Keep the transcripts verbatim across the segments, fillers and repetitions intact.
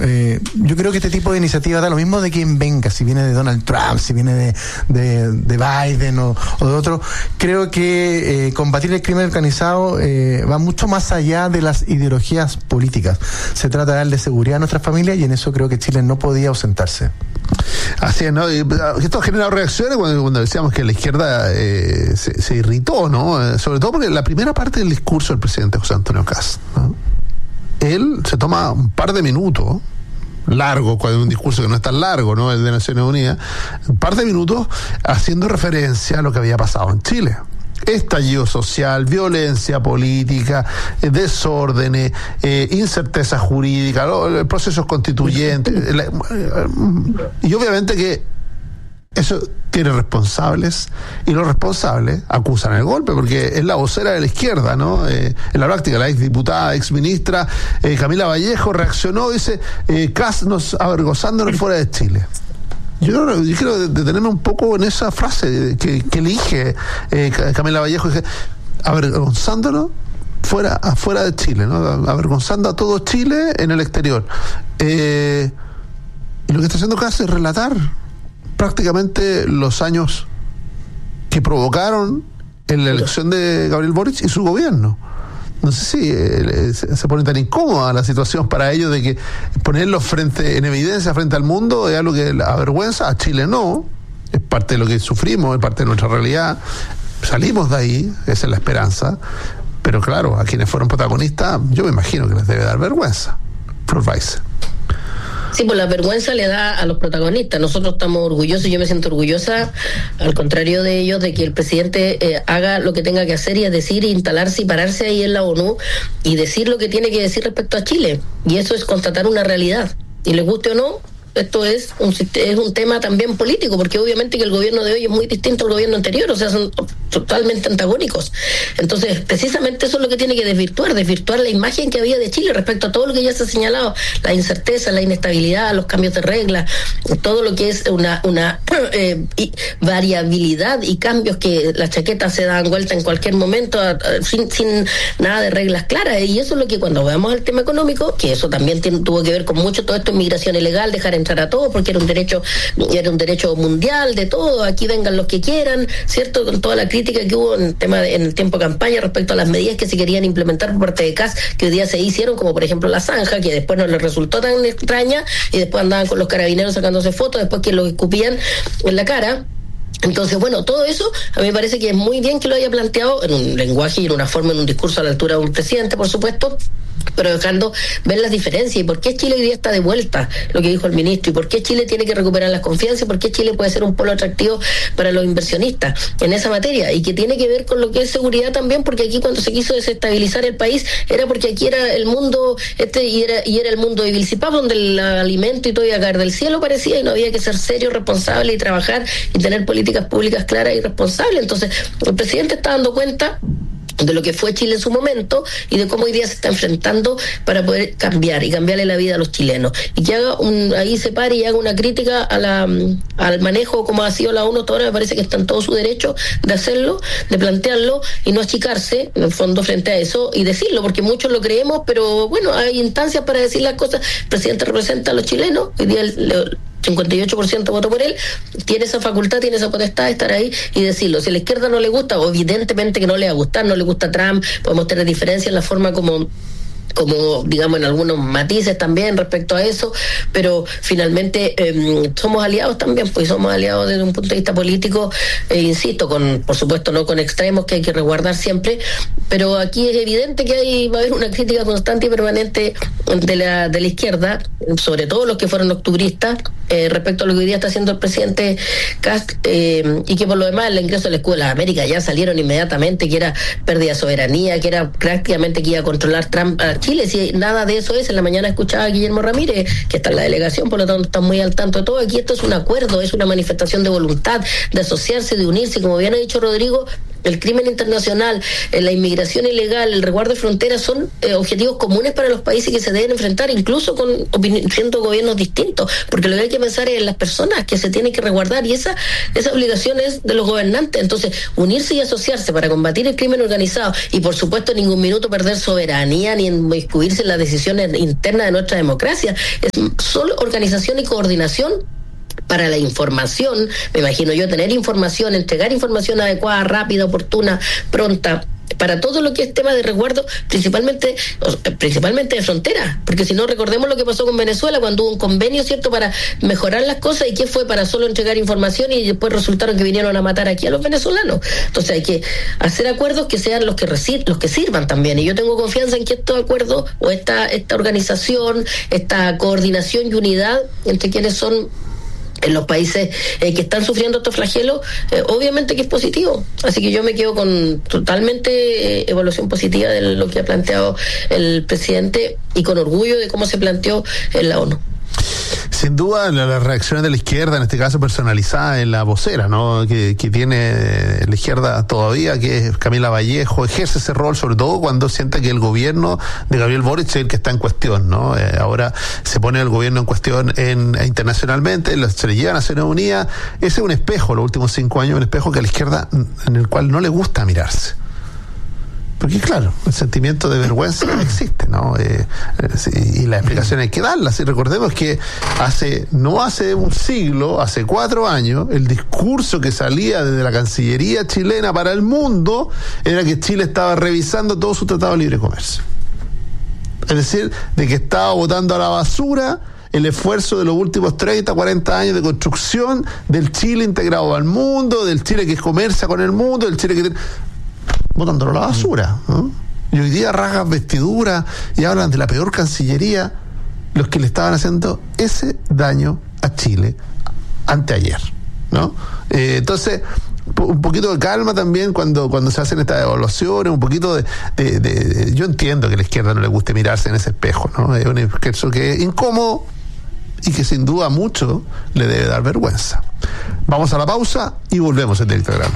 Eh, yo creo que este tipo de iniciativa da lo mismo de quien venga, si viene de Donald Trump, si viene de, de, de Biden o, o de otro. Creo que eh, combatir el crimen organizado eh, va mucho más allá de las ideologías políticas. Se trata de darle seguridad a nuestras familias y en eso creo que Chile no podía ausentarse. Así es, ¿no? Y esto ha generado reacciones cuando, cuando decíamos que la izquierda eh, se, se irritó, ¿no? Eh, sobre todo porque la primera parte del discurso del presidente José Antonio Kast, ¿no? Él se toma un par de minutos, largo, cuando hay un discurso que no es tan largo, ¿no? El de Naciones Unidas, un par de minutos haciendo referencia a lo que había pasado en Chile. Estallido social, violencia política, eh, desórdenes, eh, incerteza jurídica, ¿no? Procesos constituyentes, la, eh, y obviamente que eso tiene responsables, y los responsables acusan el golpe, porque es la vocera de la izquierda, ¿no? Eh, en la práctica, la exdiputada, exministra eh, Camila Vallejo reaccionó y dice, eh, Kast nos avergonzándonos fuera de Chile. Yo, yo quiero detenerme un poco en esa frase que, que elige eh, Camila Vallejo, dije, avergonzándonos fuera, afuera de Chile, ¿no? Avergonzando a todo Chile en el exterior. Eh, y lo que está haciendo Kast es relatar prácticamente los años que provocaron en la elección de Gabriel Boric y su gobierno. No sé si eh, se pone tan incómoda la situación para ellos de que ponerlo frente, en evidencia frente al mundo es algo que avergüenza. A Chile no, es parte de lo que sufrimos, es parte de nuestra realidad. Salimos de ahí, esa es la esperanza, pero claro, a quienes fueron protagonistas, yo me imagino que les debe dar vergüenza. Flor Weiss. Sí, pues la vergüenza le da a los protagonistas. Nosotros estamos orgullosos, yo me siento orgullosa, al contrario de ellos, de que el presidente eh, haga lo que tenga que hacer, y es decir, instalarse y pararse ahí en la ONU y decir lo que tiene que decir respecto a Chile. Y eso es constatar una realidad. Y les guste o no, esto es un, es un tema también político, porque obviamente que el gobierno de hoy es muy distinto al gobierno anterior, o sea, son totalmente antagónicos. Entonces, precisamente eso es lo que tiene que desvirtuar, desvirtuar la imagen que había de Chile respecto a todo lo que ya se ha señalado, la incerteza, la inestabilidad, los cambios de reglas, todo lo que es una, una eh, variabilidad y cambios que las chaquetas se dan vuelta en cualquier momento a, a, sin, sin nada de reglas claras. Y eso es lo que cuando veamos el tema económico, que eso también tiene, tuvo que ver con mucho todo esto, inmigración ilegal, dejar entrar a todos, porque era un derecho, era un derecho mundial de todo, aquí vengan los que quieran, ¿cierto? Con toda la crítica que hubo en el tema de, en el tiempo de campaña respecto a las medidas que se querían implementar por parte de Kast, que hoy día se hicieron, como por ejemplo la zanja, que después no les resultó tan extraña, y después andaban con los carabineros sacándose fotos, después que los escupían en la cara. Entonces, bueno, todo eso a mí me parece que es muy bien que lo haya planteado en un lenguaje y en una forma, en un discurso a la altura de un presidente, por supuesto, pero dejando ver las diferencias y por qué Chile hoy día está de vuelta, lo que dijo el ministro, y por qué Chile tiene que recuperar las confianzas, y por qué Chile puede ser un polo atractivo para los inversionistas en esa materia, y que tiene que ver con lo que es seguridad también, porque aquí cuando se quiso desestabilizar el país era porque aquí era el mundo este y era y era el mundo de Vilcipap, donde el alimento y todo iba a caer del cielo, parecía, y no había que ser serio, responsable y trabajar y tener políticas públicas claras y responsables. Entonces el presidente está dando cuenta de lo que fue Chile en su momento y de cómo hoy día se está enfrentando para poder cambiar y cambiarle la vida a los chilenos, y que haga un, ahí se pare y haga una crítica a la, al manejo como ha sido la ONU hasta ahora. Me parece que está en todo su derecho de hacerlo, de plantearlo y no achicarse en el fondo frente a eso y decirlo, porque muchos lo creemos, pero bueno, hay instancias para decir las cosas. El presidente representa a los chilenos, hoy día el, cincuenta y ocho por ciento votó por él, tiene esa facultad, tiene esa potestad de estar ahí y decirlo. Si a la izquierda no le gusta, o evidentemente que no le va a gustar, no le gusta Trump, podemos tener diferencias en la forma como como digamos en algunos matices también respecto a eso, pero finalmente eh, somos aliados también, pues somos aliados desde un punto de vista político, eh, insisto, con por supuesto no con extremos que hay que resguardar siempre, pero aquí es evidente que hay, va a haber una crítica constante y permanente de la, de la izquierda, sobre todo los que fueron octubristas, eh, respecto a lo que hoy día está haciendo el presidente Kast, eh, y que por lo demás el ingreso a la Escuela de América ya salieron inmediatamente, que era pérdida de soberanía, que era prácticamente que iba a controlar Trump a Chile. Si nada de eso es, en la mañana escuchaba a Guillermo Ramírez, que está en la delegación, por lo tanto está muy al tanto de todo. Aquí esto es un acuerdo, es una manifestación de voluntad, de asociarse, de unirse, como bien ha dicho Rodrigo, el crimen internacional, eh, la inmigración ilegal, el resguardo de fronteras son eh, objetivos comunes para los países que se deben enfrentar, incluso con siendo gobiernos distintos, porque lo que hay que pensar es en las personas que se tienen que resguardar, y esa, esa obligación es de los gobernantes. Entonces, unirse y asociarse para combatir el crimen organizado y, por supuesto, en ningún minuto perder soberanía ni inmiscuirse en las decisiones internas de nuestra democracia, es solo organización y coordinación para la información, me imagino yo, tener información, entregar información adecuada, rápida, oportuna, pronta, para todo lo que es tema de resguardo, principalmente principalmente de frontera, porque si no, recordemos lo que pasó con Venezuela cuando hubo un convenio, ¿cierto?, para mejorar las cosas, y que fue para solo entregar información, y después resultaron que vinieron a matar aquí a los venezolanos. Entonces hay que hacer acuerdos que sean los que reci- los que sirvan también, y yo tengo confianza en que estos acuerdos o esta esta organización, esta coordinación y unidad entre quienes son en los países eh, que están sufriendo estos flagelos, eh, obviamente que es positivo. Así que yo me quedo con totalmente eh, evaluación positiva de lo que ha planteado el presidente, y con orgullo de cómo se planteó en la ONU. Sin duda, las reacciones de la izquierda, en este caso personalizada en la vocera, ¿no?, que, que tiene la izquierda todavía, que es Camila Vallejo, ejerce ese rol, sobre todo cuando siente que el gobierno de Gabriel Boric es el que está en cuestión, ¿no? Eh, ahora se pone el gobierno en cuestión en, internacionalmente, se le lleva a Naciones Unidas. Ese es un espejo, los últimos cinco años, un espejo que a la izquierda, en el cual no le gusta mirarse. Porque claro, el sentimiento de vergüenza existe, ¿no? Eh, y la explicación hay que darla. Si recordemos que hace, no hace un siglo, hace cuatro años, el discurso que salía desde la Cancillería chilena para el mundo era que Chile estaba revisando todo su tratado de libre comercio. Es decir, de que estaba botando a la basura el esfuerzo de los últimos treinta, cuarenta años de construcción del Chile integrado al mundo, del Chile que comercia con el mundo, del Chile que... botándolo a la basura, ¿no? Y hoy día rasgan vestiduras y hablan de la peor Cancillería, los que le estaban haciendo ese daño a Chile anteayer, ¿no? Eh, entonces, un poquito de calma también cuando, cuando se hacen estas evaluaciones, un poquito de, de, de, de... Yo entiendo que a la izquierda no le guste mirarse en ese espejo, ¿no? Es un espejo que es incómodo y que sin duda mucho le debe dar vergüenza. Vamos a la pausa y volvemos en Directo Grano.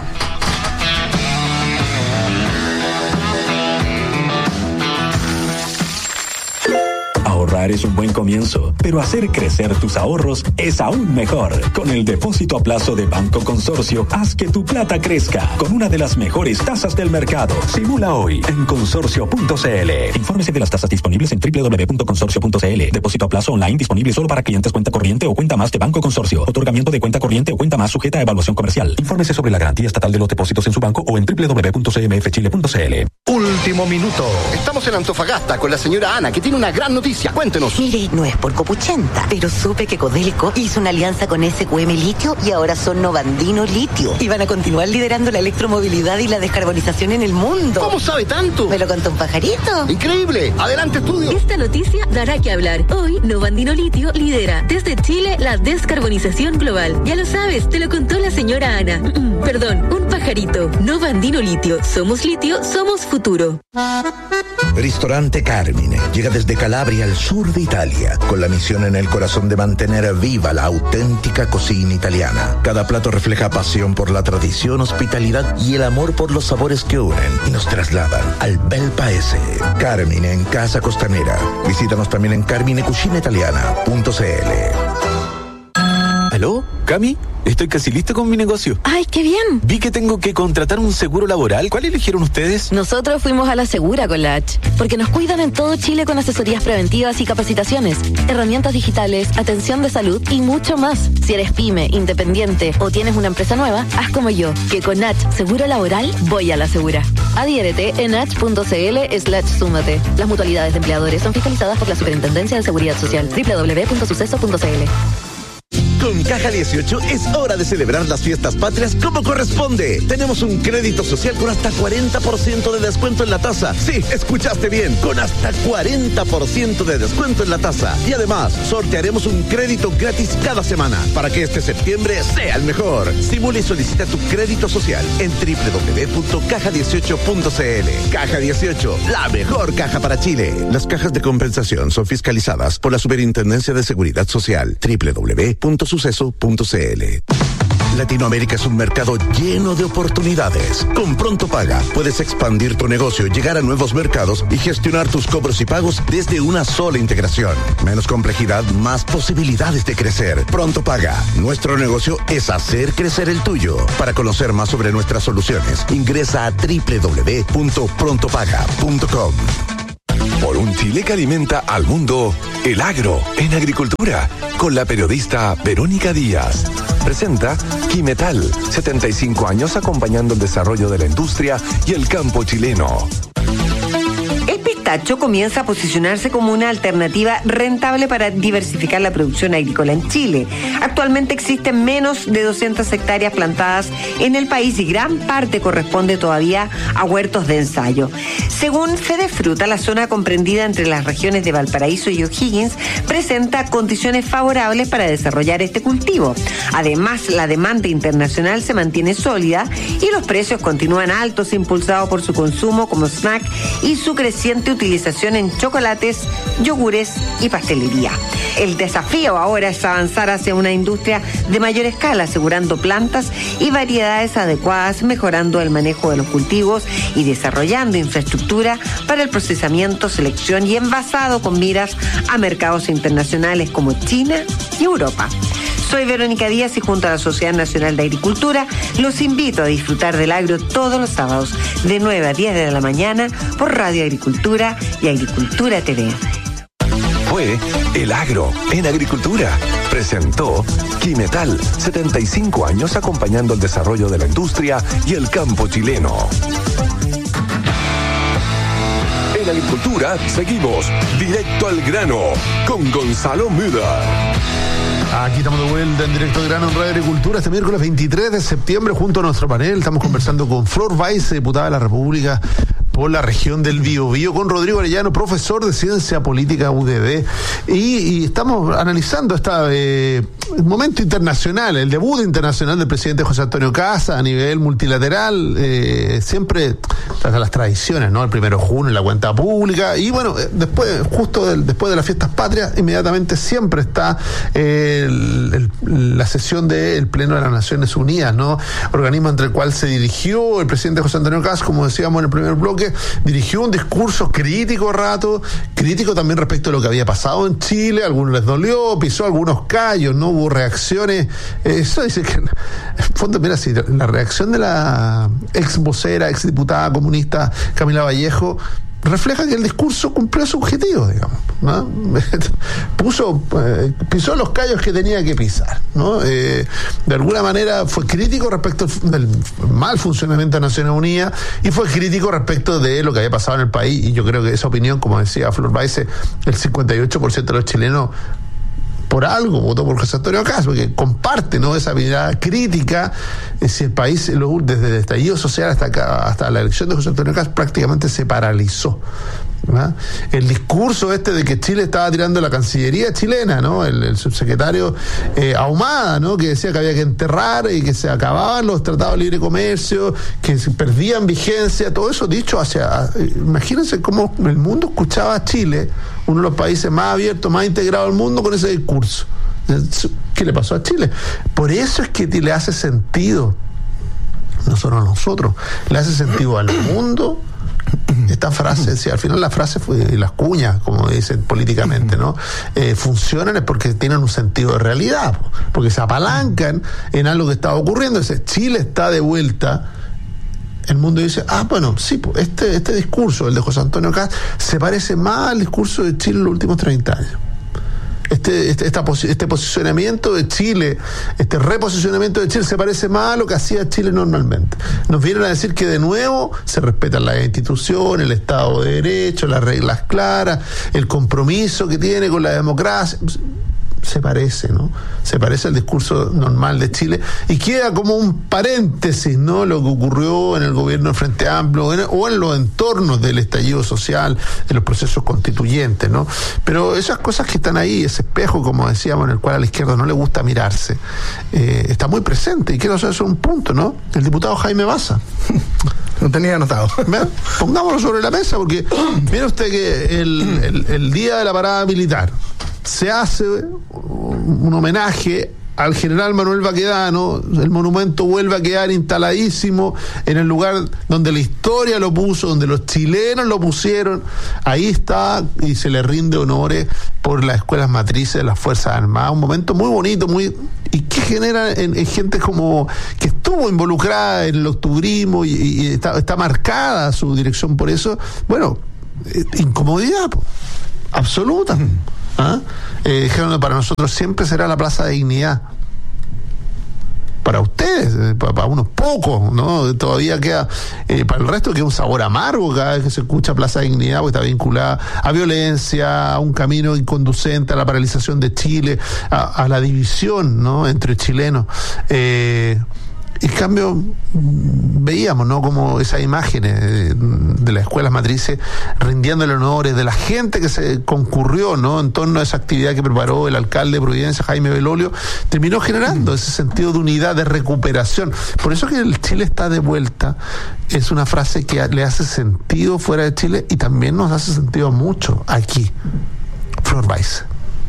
Ahorrar es un buen comienzo, pero hacer crecer tus ahorros es aún mejor. Con el depósito a plazo de Banco Consorcio, haz que tu plata crezca con una de las mejores tasas del mercado. Simula hoy en consorcio punto c l. Infórmese de las tasas disponibles en doble u doble u doble u punto consorcio punto c l. Depósito a plazo online disponible solo para clientes cuenta corriente o cuenta más de Banco Consorcio. Otorgamiento de cuenta corriente o cuenta más sujeta a evaluación comercial. Infórmese sobre la garantía estatal de los depósitos en su banco o en doble u doble u doble u punto c m f chile punto c l. Último minuto. Estamos en Antofagasta con la señora Ana, que tiene una gran noticia. Cuéntenos. Mire, no es por copuchenta, pero supe que Codelco hizo una alianza con S Q M Litio y ahora son Novandino Litio. Y van a continuar liderando la electromovilidad y la descarbonización en el mundo. ¿Cómo sabe tanto? Me lo contó un pajarito. Increíble. Adelante, estudio. Esta noticia dará que hablar. Hoy, Novandino Litio lidera desde Chile la descarbonización global. Ya lo sabes, te lo contó la señora Ana. Perdón, un pajarito. Novandino Litio. Somos litio, somos futuro. Ristorante Carmine llega desde Calabria al sur de Italia, con la misión en el corazón de mantener viva la auténtica cocina italiana. Cada plato refleja pasión por la tradición, hospitalidad y el amor por los sabores que unen y nos trasladan al bel paese. Carmine en Casa Costanera. Visítanos también en carmine cucina italiana punto c l. ¿Aló? ¿Cami? Estoy casi listo con mi negocio. ¡Ay, qué bien! Vi que tengo que contratar un seguro laboral. ¿Cuál eligieron ustedes? Nosotros fuimos a la Segura con la H, porque nos cuidan en todo Chile con asesorías preventivas y capacitaciones, herramientas digitales, atención de salud y mucho más. Si eres pyme, independiente o tienes una empresa nueva, haz como yo, que con H Seguro Laboral voy a la Segura. Adhiérete en h punto c l slash súmate. Las mutualidades de empleadores son fiscalizadas por la Superintendencia de Seguridad Social. doble u doble u doble u punto suceso punto c l. Con Caja dieciocho es hora de celebrar las fiestas patrias como corresponde. Tenemos un crédito social con hasta cuarenta por ciento de descuento en la tasa. Sí, escuchaste bien, con hasta cuarenta por ciento de descuento en la tasa. Y además, sortearemos un crédito gratis cada semana para que este septiembre sea el mejor. Simula y solicita tu crédito social en doble u doble u doble u punto caja dieciocho punto c l. Caja dieciocho, la mejor caja para Chile. Las cajas de compensación son fiscalizadas por la Superintendencia de Seguridad Social. doble u doble u doble u punto suceso punto c l. Latinoamérica es un mercado lleno de oportunidades. Con Pronto Paga puedes expandir tu negocio, llegar a nuevos mercados y gestionar tus cobros y pagos desde una sola integración. Menos complejidad, más posibilidades de crecer. Pronto Paga. Nuestro negocio es hacer crecer el tuyo. Para conocer más sobre nuestras soluciones, ingresa a doble u doble u doble u punto pronto paga punto com. Por un Chile que alimenta al mundo, el agro en agricultura, con la periodista Verónica Díaz. Presenta Quimetal, setenta y cinco años acompañando el desarrollo de la industria y el campo chileno. El pistacho comienza a posicionarse como una alternativa rentable para diversificar la producción agrícola en Chile. Actualmente existen menos de doscientas hectáreas plantadas en el país y gran parte corresponde todavía a huertos de ensayo. Según Fedefruta, la zona comprendida entre las regiones de Valparaíso y O'Higgins presenta condiciones favorables para desarrollar este cultivo. Además, la demanda internacional se mantiene sólida y los precios continúan altos, impulsados por su consumo como snack y su creciente utilización en chocolates, yogures y pastelería. El desafío ahora es avanzar hacia una industria de mayor escala, asegurando plantas y variedades adecuadas, mejorando el manejo de los cultivos y desarrollando infraestructura para el procesamiento, selección y envasado con miras a mercados internacionales como China y Europa. Soy Verónica Díaz y junto a la Sociedad Nacional de Agricultura los invito a disfrutar del agro todos los sábados de nueve a diez de la mañana por Radio Agricultura y Agricultura T V. Fue El Agro en Agricultura. Presentó Quimetal, setenta y cinco años acompañando el desarrollo de la industria y el campo chileno. En Agricultura seguimos directo al grano con Gonzalo Müller. Aquí estamos de vuelta en Directo al Grano en Radio Agricultura. Este miércoles veintitrés de septiembre, junto a nuestro panel, estamos conversando con Flor Weiss, diputada de la República por la región del Biobío, con Rodrigo Arellano, profesor de Ciencia Política U D B, y, y estamos analizando este eh, momento internacional, el debut internacional del presidente José Antonio Kast a nivel multilateral, eh, siempre tras las tradiciones, ¿no? El primero de junio, la cuenta pública, y bueno, después, justo del, después de las fiestas patrias, inmediatamente siempre está eh, el, el, la sesión del Pleno de las Naciones Unidas, ¿no? Organismo entre el cual se dirigió el presidente José Antonio Kast, como decíamos en el primer bloque, dirigió un discurso crítico a rato, crítico también respecto a lo que había pasado en Chile. A algunos les dolió, pisó algunos callos, no hubo reacciones. Eso dice que, en el fondo, mira, si la reacción de la ex vocera, ex diputada comunista Camila Vallejo refleja que el discurso cumplió su objetivo, digamos, ¿no? Puso, eh, pisó los callos que tenía que pisar, ¿no? Eh, de alguna manera fue crítico respecto del mal funcionamiento de Naciones Unidas y fue crítico respecto de lo que había pasado en el país, y yo creo que esa opinión, como decía Flor Weiss, el cincuenta y ocho por ciento de los chilenos por algo votó por José Antonio Kast, porque comparte, ¿no?, esa mirada crítica. Eh, si el país, lo, desde el estallido social hasta acá, hasta la elección de José Antonio Kast, prácticamente se paralizó, ¿verdad? El discurso este de que Chile estaba tirando la Cancillería chilena, ¿no? El, el subsecretario eh, Ahumada, ¿no?, que decía que había que enterrar y que se acababan los tratados de libre comercio, que se perdían vigencia, todo eso dicho hacia... Imagínense cómo el mundo escuchaba a Chile, uno de los países más abiertos, más integrados del mundo, con ese discurso. ¿Qué le pasó a Chile? Por eso es que le hace sentido, no solo a nosotros, le hace sentido al mundo esta frase. Si al final la frase fue, y las cuñas, como dicen políticamente, ¿no? Eh, funcionan es porque tienen un sentido de realidad, porque se apalancan en algo que estaba ocurriendo. Dice, Chile está de vuelta. El mundo dice, ah, bueno, sí, este, este discurso, el de José Antonio Kast, se parece más al discurso de Chile en los últimos treinta años. Este, este, esta, este posicionamiento de Chile, este reposicionamiento de Chile se parece más a lo que hacía Chile normalmente. Nos vienen a decir que de nuevo se respetan las instituciones, el Estado de Derecho, las reglas claras, el compromiso que tiene con la democracia. Se parece, ¿no? Se parece al discurso normal de Chile y queda como un paréntesis, ¿no? Lo que ocurrió en el gobierno del Frente Amplio en, o en los entornos del estallido social, de los procesos constituyentes, ¿no? Pero esas cosas que están ahí, ese espejo, como decíamos, en el cual a la izquierda no le gusta mirarse, eh, está muy presente. Y quiero hacer eso un punto, ¿no? El diputado Jaime Baza. No tenía anotado. Pongámoslo sobre la mesa, porque mire usted que el, el, el día de la parada militar se hace un homenaje al general Manuel Baquedano, el monumento vuelve a quedar instaladísimo en el lugar donde la historia lo puso, donde los chilenos lo pusieron. Ahí está, y se le rinde honores por las escuelas matrices de las Fuerzas Armadas. Un momento muy bonito, muy y que genera en, en gente como que estuvo involucrada en el octubrismo y, y está, está marcada su dirección por eso. Bueno, eh, incomodidad po, absoluta. ¿Ah? Eh, para nosotros siempre será la Plaza de Dignidad. Para ustedes, para, para unos pocos, ¿no? Todavía queda, eh, para el resto queda un sabor amargo cada vez que se escucha Plaza de Dignidad, porque está vinculada a violencia, a un camino inconducente, a la paralización de Chile, a, a la división, ¿no? Entre chilenos. Eh, En cambio, veíamos, ¿no?, como esas imágenes de, de las escuelas matrices rindiéndole honores, de la gente que se concurrió, ¿no?, en torno a esa actividad que preparó el alcalde de Providencia, Jaime Belolio, terminó generando ese sentido de unidad, de recuperación. Por eso que el Chile está de vuelta es una frase que le hace sentido fuera de Chile y también nos hace sentido mucho aquí. Flor Weiss.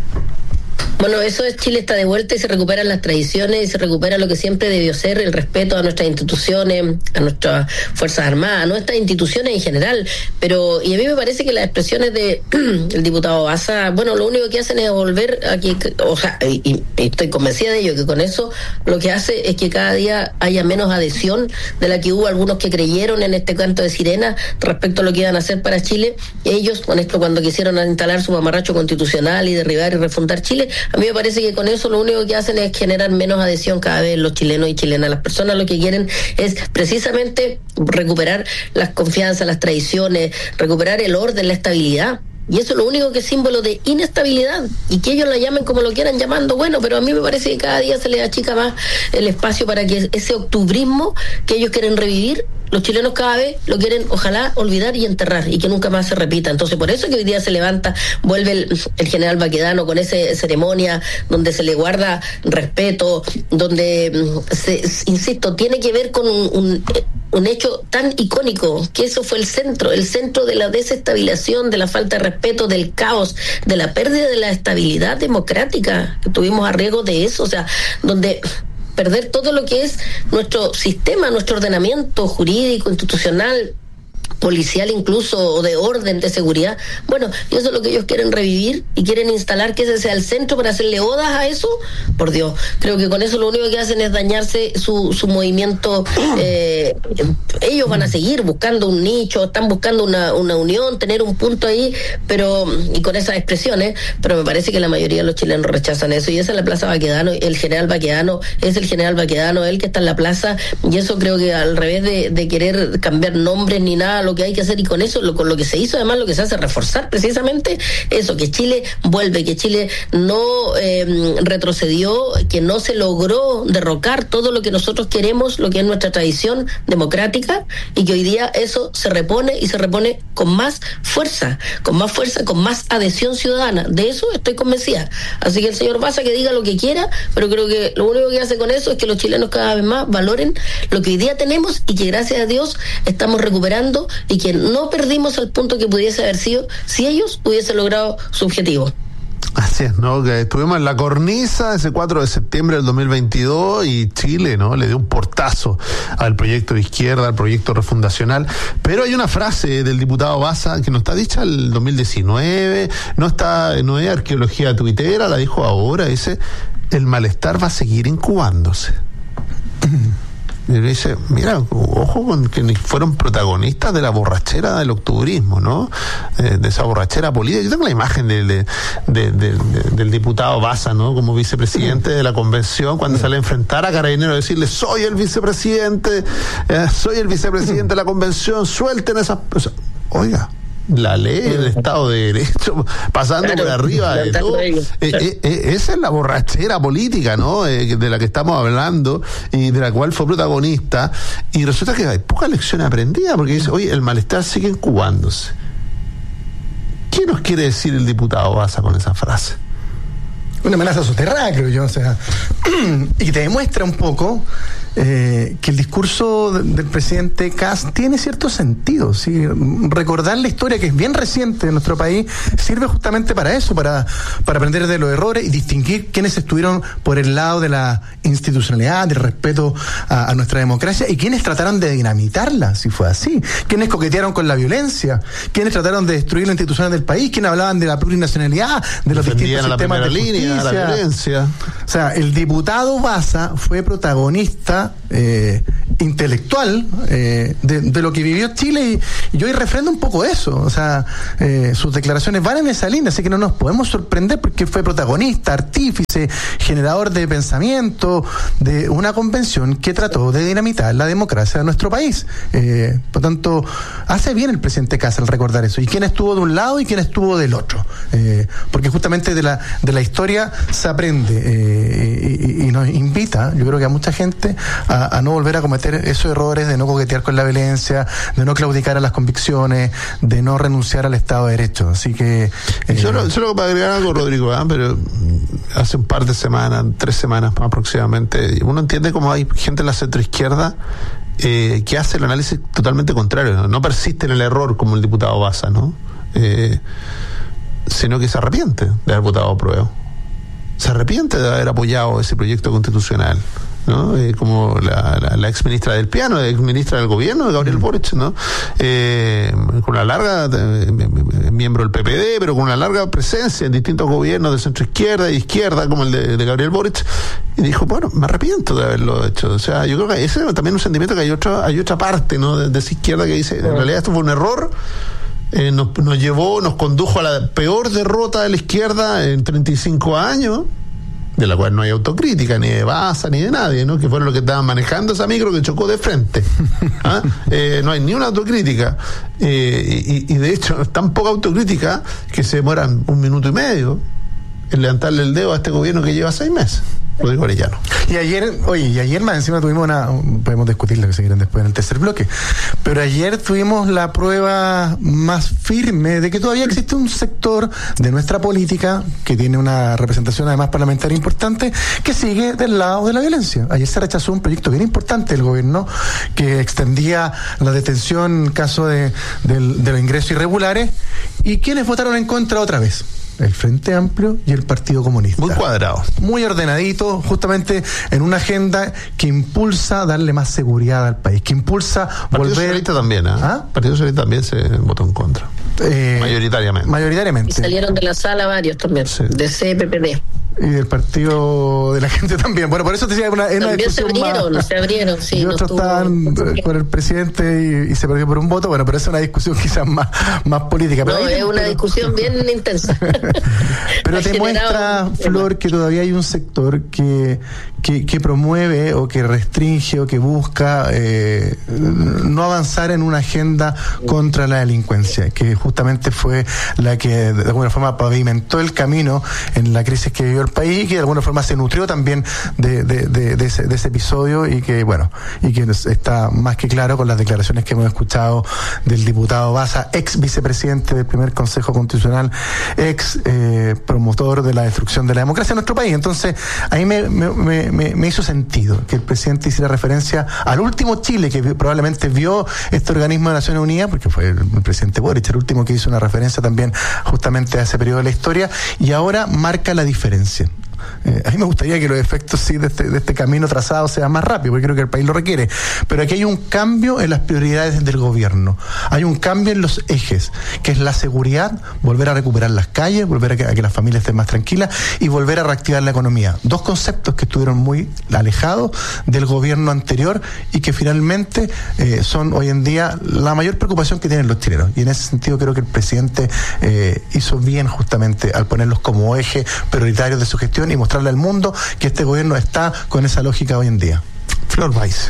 Bueno, eso es, Chile está de vuelta y se recuperan las tradiciones y se recupera lo que siempre debió ser, el respeto a nuestras instituciones, a nuestras Fuerzas Armadas, a nuestras instituciones en general. Pero, y a mí me parece que las expresiones de el diputado Baza, bueno, lo único que hacen es volver a que, o sea, y, y estoy convencida de ello, que con eso lo que hace es que cada día haya menos adhesión de la que hubo algunos que creyeron en este canto de sirena respecto a lo que iban a hacer para Chile. Ellos, con esto, cuando quisieron instalar su mamarracho constitucional y derribar y refundar Chile, a mí me parece que con eso lo único que hacen es generar menos adhesión cada vez los chilenos y chilenas. Las personas lo que quieren es precisamente recuperar las confianzas, las tradiciones, recuperar el orden, la estabilidad. Y eso es lo único que es símbolo de inestabilidad. Y que ellos la llamen como lo quieran llamando, bueno, pero a mí me parece que cada día se les achica más el espacio para que ese octubrismo que ellos quieren revivir, los chilenos cada vez lo quieren, ojalá, olvidar y enterrar, y que nunca más se repita. Entonces, por eso que hoy día se levanta, vuelve el, el general Baquedano con esa ceremonia donde se le guarda respeto, donde, se, insisto, tiene que ver con un, un, un hecho tan icónico, que eso fue el centro, el centro de la desestabilización, de la falta de respeto, del caos, de la pérdida de la estabilidad democrática, que tuvimos a riesgo de eso, o sea, donde perder todo lo que es nuestro sistema, nuestro ordenamiento jurídico, institucional, policial incluso, o de orden, de seguridad. Bueno, y eso es lo que ellos quieren revivir y quieren instalar que ese sea el centro para hacerle odas a eso. Por Dios, creo que con eso lo único que hacen es dañarse su, su movimiento. Eh, ellos van a seguir buscando un nicho, están buscando una, una unión, tener un punto ahí, pero y con esas expresiones, pero me parece que la mayoría de los chilenos rechazan eso, y esa es la Plaza Baquedano. El general Baquedano es el general Baquedano, él que está en la plaza, y eso creo que al revés de, de querer cambiar nombres ni nada, lo que hay que hacer, y con eso, lo, con lo que se hizo, además lo que se hace es reforzar precisamente eso, que Chile vuelve, que Chile no eh, retrocedió, que no se logró derrocar todo lo que nosotros queremos, lo que es nuestra tradición democrática, y que hoy día eso se repone, y se repone con más fuerza, con más fuerza, con más adhesión ciudadana. De eso estoy convencida. Así que el señor Baza que diga lo que quiera, pero creo que lo único que hace con eso es que los chilenos cada vez más valoren lo que hoy día tenemos, y que gracias a Dios estamos recuperando, y que no perdimos al punto que pudiese haber sido si ellos hubiesen logrado su objetivo. Así es, ¿no? Que estuvimos en la cornisa ese cuatro de septiembre del dos mil veintidós y Chile, ¿no?, le dio un portazo al proyecto de izquierda, al proyecto refundacional. Pero hay una frase del diputado Baza que no está dicha el dos mil diecinueve, no está, no es arqueología tuitera, la dijo ahora, dice: el malestar va a seguir incubándose. Y dice, mira, ojo con que fueron protagonistas de la borrachera del octubrismo, ¿no? Eh, de esa borrachera política. Yo tengo la imagen de, de, de, de, de, del diputado Baza, ¿no?, como vicepresidente de la convención, cuando sale a enfrentar a Carabineros y decirle: soy el vicepresidente, eh, soy el vicepresidente de la convención, suelten esas... O sea, oiga, la ley, el Estado de Derecho, pasando claro, por arriba de todo. Eh, eh, eh, esa es la borrachera política, ¿no?, Eh, de la que estamos hablando y de la cual fue protagonista. Y resulta que hay pocas lecciones aprendidas, porque dice: oye, el malestar sigue incubándose. ¿Qué nos quiere decir el diputado Baza con esa frase? Una amenaza soterrada, creo yo, o sea, y que te demuestra un poco eh, que el discurso de, del presidente Kast tiene cierto sentido. ¿Sí? Recordar la historia, que es bien reciente en nuestro país, sirve justamente para eso, para, para aprender de los errores y distinguir quiénes estuvieron por el lado de la institucionalidad, del respeto a, a nuestra democracia, y quiénes trataron de dinamitarla, si fue así, quiénes coquetearon con la violencia, quiénes trataron de destruir la institución del país, quiénes hablaban de la plurinacionalidad, de los defendían distintos sistemas de justicia. Línea, la violencia. O sea, el diputado Baza fue protagonista eh, intelectual eh, de, de lo que vivió Chile, y, y yo hoy refrendo un poco eso. O sea, eh, sus declaraciones van en esa línea, así que no nos podemos sorprender porque fue protagonista, artífice, generador de pensamiento de una convención que trató de dinamitar la democracia de nuestro país. Eh, por tanto, hace bien el presidente Kast al recordar eso, y quién estuvo de un lado y quién estuvo del otro, eh, porque justamente de la de la historia se aprende, eh, y, y nos invita, yo creo que a mucha gente, a, a no volver a cometer esos errores de no coquetear con la violencia, de no claudicar a las convicciones, de no renunciar al Estado de Derecho. Así que eh, solo, solo para agregar algo, Rodrigo, ¿eh? pero hace un par de semanas, tres semanas aproximadamente, uno entiende cómo hay gente en la centroizquierda eh, que hace el análisis totalmente contrario, no, no persiste en el error como el diputado Baza, ¿no? Eh, sino que se arrepiente de haber votado a prueba, se arrepiente de haber apoyado ese proyecto constitucional, ¿no? Eh, como la, la, la ex ministra del piano, ex ministra del gobierno de Gabriel Boric, ¿no? Eh, con una larga eh, miembro del P P D, pero con una larga presencia en distintos gobiernos de centro izquierda y izquierda, como el de, de Gabriel Boric, y dijo, bueno, me arrepiento de haberlo hecho. O sea, yo creo que ese es también un sentimiento que hay otra, hay otra parte, ¿no? de, de esa izquierda que dice, en realidad esto fue un error. Eh, nos, nos llevó, nos condujo a la peor derrota de la izquierda en treinta y cinco años, de la cual no hay autocrítica, ni de Baza, ni de nadie, ¿no? Que fueron los que estaban manejando esa micro que chocó de frente. ¿Ah? Eh, no hay ni una autocrítica. Eh, y, y de hecho, es tan poca autocrítica que se demoran un minuto y medio en levantarle el dedo a este gobierno que lleva seis meses. Rodrigo Arellano. Y ayer, oye, y ayer más encima tuvimos una, podemos discutirlo que se quieren después en el tercer bloque, pero ayer tuvimos la prueba más firme de que todavía existe un sector de nuestra política que tiene una representación además parlamentaria importante, que sigue del lado de la violencia. Ayer se rechazó un proyecto bien importante del gobierno que extendía la detención en caso de, de, de los ingresos irregulares, y quienes votaron en contra otra vez. El Frente Amplio y el Partido Comunista. Muy cuadrado. Muy ordenadito, justamente en una agenda que impulsa darle más seguridad al país, que impulsa Partido volver... Socialista también, ¿eh? ¿Ah? Partido Socialista también se votó en contra. Eh, mayoritariamente. Mayoritariamente. Y salieron de la sala varios también, sí. De C P P D. Y del Partido de la Gente también. Bueno, por eso te decía, una, una también se abrieron, más, se abrieron, sí. Y otros no estaban tuvo... con el presidente y, y se perdió por un voto. Bueno, pero esa es una discusión quizás más, más política. Pero no, es una pero, discusión bien intensa. Pero te muestra, Flor, que todavía hay un sector que, que, que promueve o que restringe o que busca eh, no avanzar en una agenda contra la delincuencia, que justamente fue la que de alguna forma pavimentó el camino en la crisis que vivió el país, y que de alguna forma se nutrió también de, de, de, de, ese, de ese episodio, y que bueno, y que está más que claro con las declaraciones que hemos escuchado del diputado Baza, ex vicepresidente del primer Consejo Constitucional, ex eh, promotor de la destrucción de la democracia en nuestro país. Entonces, ahí me, me, me, me hizo sentido que el presidente hiciera referencia al último Chile, que probablemente vio este organismo de Naciones Unidas, porque fue el, el presidente Boric, el último que hizo una referencia también justamente a ese periodo de la historia, y ahora marca la diferencia. Eh, a mí me gustaría que los efectos sí de este, de este camino trazado sean más rápidos, porque creo que el país lo requiere, pero aquí hay un cambio en las prioridades del gobierno, hay un cambio en los ejes, que es la seguridad, volver a recuperar las calles, volver a que, a que las familias estén más tranquilas y volver a reactivar la economía. Dos conceptos que estuvieron muy alejados del gobierno anterior y que finalmente eh, son hoy en día la mayor preocupación que tienen los chilenos, y en ese sentido creo que el presidente eh, hizo bien justamente al ponerlos como eje prioritario de su gestión y mostrarle al mundo que este gobierno está con esa lógica hoy en día. Flor Weiss.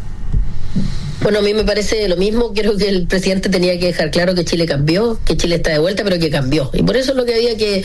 Bueno, a mí me parece lo mismo. Creo que el presidente tenía que dejar claro que Chile cambió, que Chile está de vuelta, pero que cambió. Y por eso es lo que había que,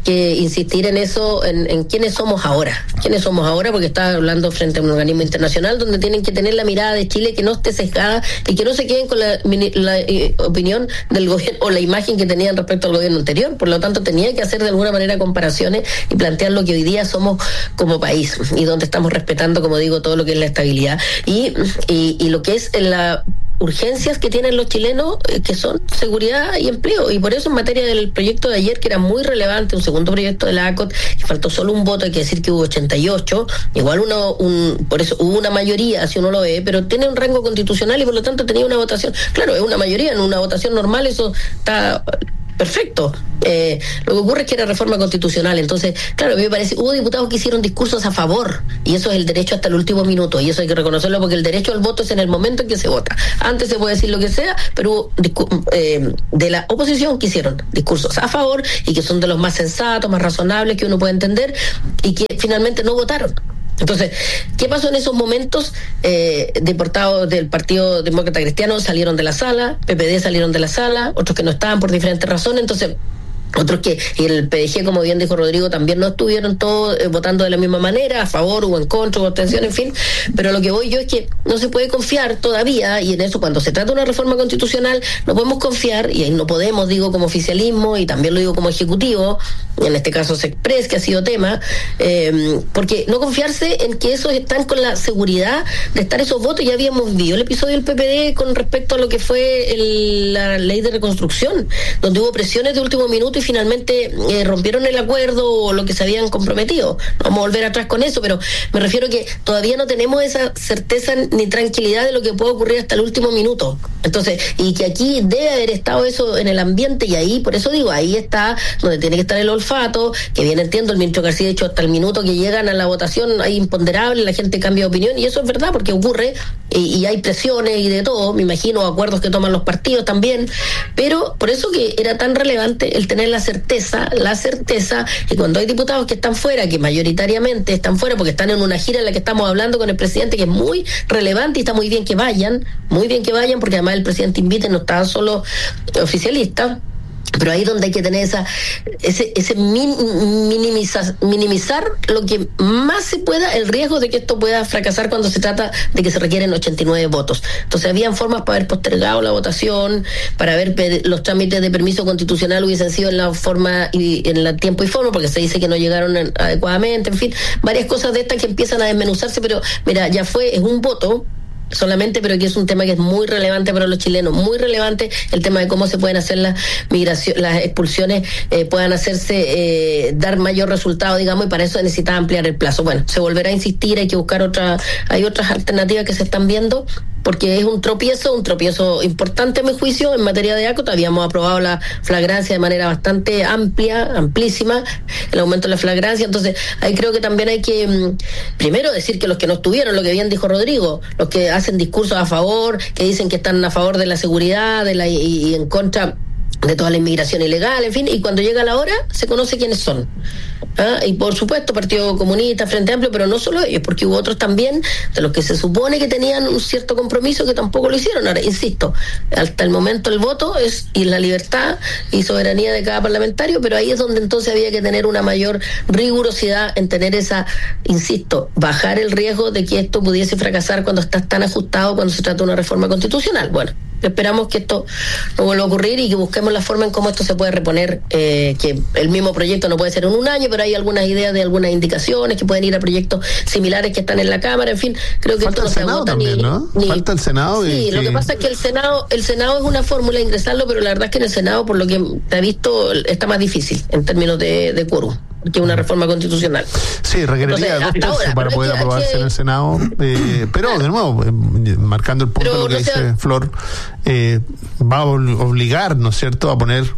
que insistir en eso, en, en quiénes somos ahora. ¿Quiénes somos ahora? Porque está hablando frente a un organismo internacional donde tienen que tener la mirada de Chile que no esté sesgada y que no se queden con la, la eh, opinión del gobierno o la imagen que tenían respecto al gobierno anterior. Por lo tanto, tenía que hacer de alguna manera comparaciones y plantear lo que hoy día somos como país y donde estamos respetando, como digo, todo lo que es la estabilidad y, y, y lo que es la urgencias que tienen los chilenos, eh, que son seguridad y empleo, y por eso en materia del proyecto de ayer, que era muy relevante, un segundo proyecto de la A C O T, y faltó solo un voto, hay que decir que hubo ochenta y ocho, igual uno, un, por eso hubo una mayoría, si uno lo ve, pero tiene un rango constitucional y por lo tanto tenía una votación, claro, es una mayoría, en una votación normal eso está perfecto. Eh, lo que ocurre es que era reforma constitucional, entonces, claro, a mí me parece, hubo diputados que hicieron discursos a favor, y eso es el derecho hasta el último minuto, y eso hay que reconocerlo porque el derecho al voto es en el momento en que se vota. Antes se puede decir lo que sea, pero hubo discu- eh, de la oposición que hicieron discursos a favor, y que son de los más sensatos, más razonables que uno puede entender, y que finalmente no votaron. Entonces, ¿qué pasó en esos momentos? Eh, diputados del Partido Demócrata Cristiano salieron de la sala, P P D salieron de la sala, otros que no estaban por diferentes razones, entonces otros que, y el P D G, como bien dijo Rodrigo, también no estuvieron todos eh, votando de la misma manera, a favor o en contra, o abstención, en fin, pero lo que voy yo es que no se puede confiar todavía, y en eso cuando se trata de una reforma constitucional, no podemos confiar, y ahí no podemos, digo como oficialismo, y también lo digo como ejecutivo, en este caso Sexpress, que ha sido tema, eh, porque no confiarse en que esos están con la seguridad de estar esos votos. Ya habíamos visto el episodio del P P D con respecto a lo que fue el, la ley de reconstrucción, donde hubo presiones de último minuto y finalmente eh, rompieron el acuerdo o lo que se habían comprometido. No vamos a volver atrás con eso, pero me refiero que todavía no tenemos esa certeza ni tranquilidad de lo que puede ocurrir hasta el último minuto. Entonces, y que aquí debe haber estado eso en el ambiente, y ahí, por eso digo, ahí está donde tiene que estar el olfato, que bien entiendo, el ministro García ha dicho hasta el minuto que llegan a la votación hay imponderable, la gente cambia de opinión, y eso es verdad porque ocurre, y, y hay presiones y de todo, me imagino, acuerdos que toman los partidos también, pero por eso que era tan relevante el tener la certeza, la certeza, y cuando hay diputados que están fuera, que mayoritariamente están fuera porque están en una gira en la que estamos hablando con el presidente, que es muy relevante y está muy bien que vayan, muy bien que vayan, porque además el presidente invita y no está solo oficialista. Pero ahí es donde hay que tener esa ese ese min, minimizar, minimizar lo que más se pueda el riesgo de que esto pueda fracasar cuando se trata de que se requieren ochenta y nueve votos. Entonces habían formas para haber postergado la votación, para ver los trámites de permiso constitucional hubiesen sido en la forma y en el tiempo y forma, porque se dice que no llegaron adecuadamente, en fin, varias cosas de estas que empiezan a desmenuzarse, pero mira, ya fue, es un voto solamente, pero que es un tema que es muy relevante para los chilenos, muy relevante el tema de cómo se pueden hacer las migraciones, las expulsiones, eh, puedan hacerse, eh, dar mayor resultado, digamos, y para eso necesita ampliar el plazo. Bueno, se volverá a insistir, hay que buscar otra, hay otras alternativas que se están viendo, porque es un tropiezo, un tropiezo importante a mi juicio en materia de A C O T. Habíamos aprobado la flagrancia de manera bastante amplia, amplísima, el aumento de la flagrancia, entonces ahí creo que también hay que, mmm, primero decir que los que no estuvieron, lo que bien dijo Rodrigo, los que hacen discursos a favor, que dicen que están a favor de la seguridad de la y, y en contra de toda la inmigración ilegal, en fin, y cuando llega la hora se conoce quiénes son. ¿Ah? Y por supuesto Partido Comunista, Frente Amplio, pero no solo ellos, porque hubo otros también de los que se supone que tenían un cierto compromiso que tampoco lo hicieron. Ahora, insisto, hasta el momento el voto es y la libertad y soberanía de cada parlamentario, pero ahí es donde entonces había que tener una mayor rigurosidad en tener esa, insisto, bajar el riesgo de que esto pudiese fracasar cuando estás tan ajustado, cuando se trata de una reforma constitucional. Bueno, esperamos que esto no vuelva a ocurrir y que busquemos la forma en cómo esto se puede reponer, eh, que el mismo proyecto no puede ser en un año, pero hay algunas ideas de algunas indicaciones que pueden ir a proyectos similares que están en la Cámara, en fin, creo que falta esto no el Senado se agota también, ni, ¿no? ni... Falta el Senado. Sí, y lo que... que pasa es que el Senado, el Senado es una fórmula ingresarlo, pero la verdad es que en el Senado, por lo que te ha visto, está más difícil en términos de, de quórum, que una reforma constitucional. Sí, requeriría Entonces, dos tercios para poder que, aprobarse que... en el Senado, eh, pero de nuevo, eh, marcando el punto pero, de lo que no dice sea... Flor, eh, va a obligar, ¿no es cierto?, a poner,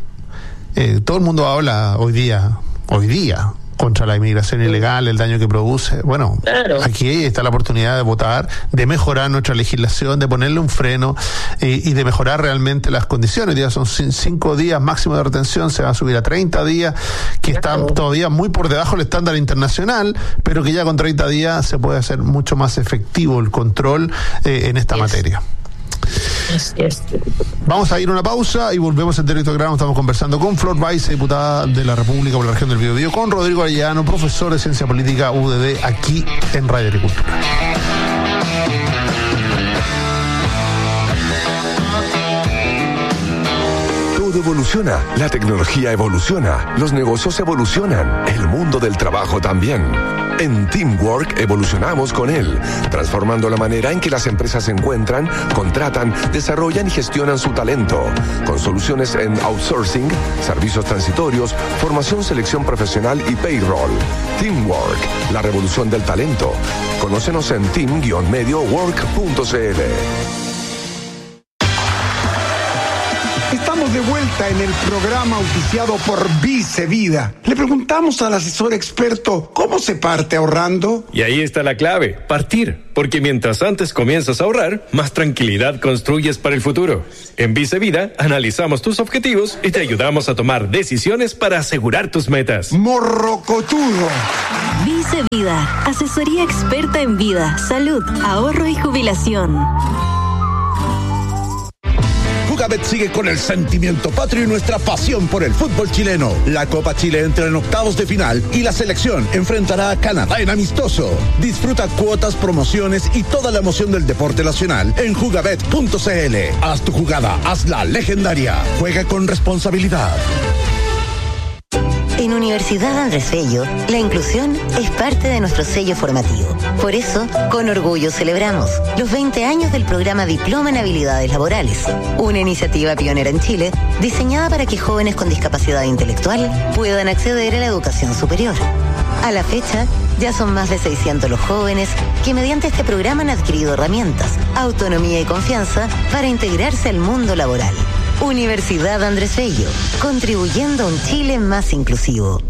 eh, todo el mundo habla hoy día, hoy día, contra la inmigración ilegal, el daño que produce. Bueno, claro. Aquí está la oportunidad de votar, de mejorar nuestra legislación, de ponerle un freno eh, y de mejorar realmente las condiciones. Ya son cinco días máximo de retención, se va a subir a treinta días, que claro. Está todavía muy por debajo del estándar internacional, pero que ya con treinta días se puede hacer mucho más efectivo el control eh, en esta yes. materia. Así es. Vamos a ir a una pausa y volvemos en directo grano. Estamos conversando con Flor Weiss, diputada de la República por la región del Biobío, con Rodrigo Arellano, profesor de Ciencia Política U D D, aquí en Radio Agricultura. Todo evoluciona, la tecnología evoluciona, los negocios evolucionan, el mundo del trabajo también. En Teamwork evolucionamos con él, transformando la manera en que las empresas se encuentran, contratan, desarrollan y gestionan su talento, con soluciones en outsourcing, servicios transitorios, formación, selección profesional y payroll. Teamwork, la revolución del talento. Conócenos en team guion medio work punto c l. Estamos de vuelta en el programa auspiciado por Vice Vida. Le preguntamos al asesor experto cómo se parte ahorrando. Y ahí está la clave, partir. Porque mientras antes comienzas a ahorrar, más tranquilidad construyes para el futuro. En Vice Vida analizamos tus objetivos y te ayudamos a tomar decisiones para asegurar tus metas. Morrocotudo. Vice Vida, asesoría experta en vida, salud, ahorro y jubilación. Jugabet sigue con el sentimiento patrio y nuestra pasión por el fútbol chileno. La Copa Chile entra en octavos de final y la selección enfrentará a Canadá en amistoso. Disfruta cuotas, promociones y toda la emoción del deporte nacional en jugabet punto c l. Haz tu jugada, hazla legendaria. Juega con responsabilidad. En Universidad Andrés Bello, la inclusión es parte de nuestro sello formativo. Por eso, con orgullo celebramos los veinte años del programa Diploma en Habilidades Laborales, una iniciativa pionera en Chile diseñada para que jóvenes con discapacidad intelectual puedan acceder a la educación superior. A la fecha, ya son más de seiscientos los jóvenes que mediante este programa han adquirido herramientas, autonomía y confianza para integrarse al mundo laboral. Universidad Andrés Bello, contribuyendo a un Chile más inclusivo.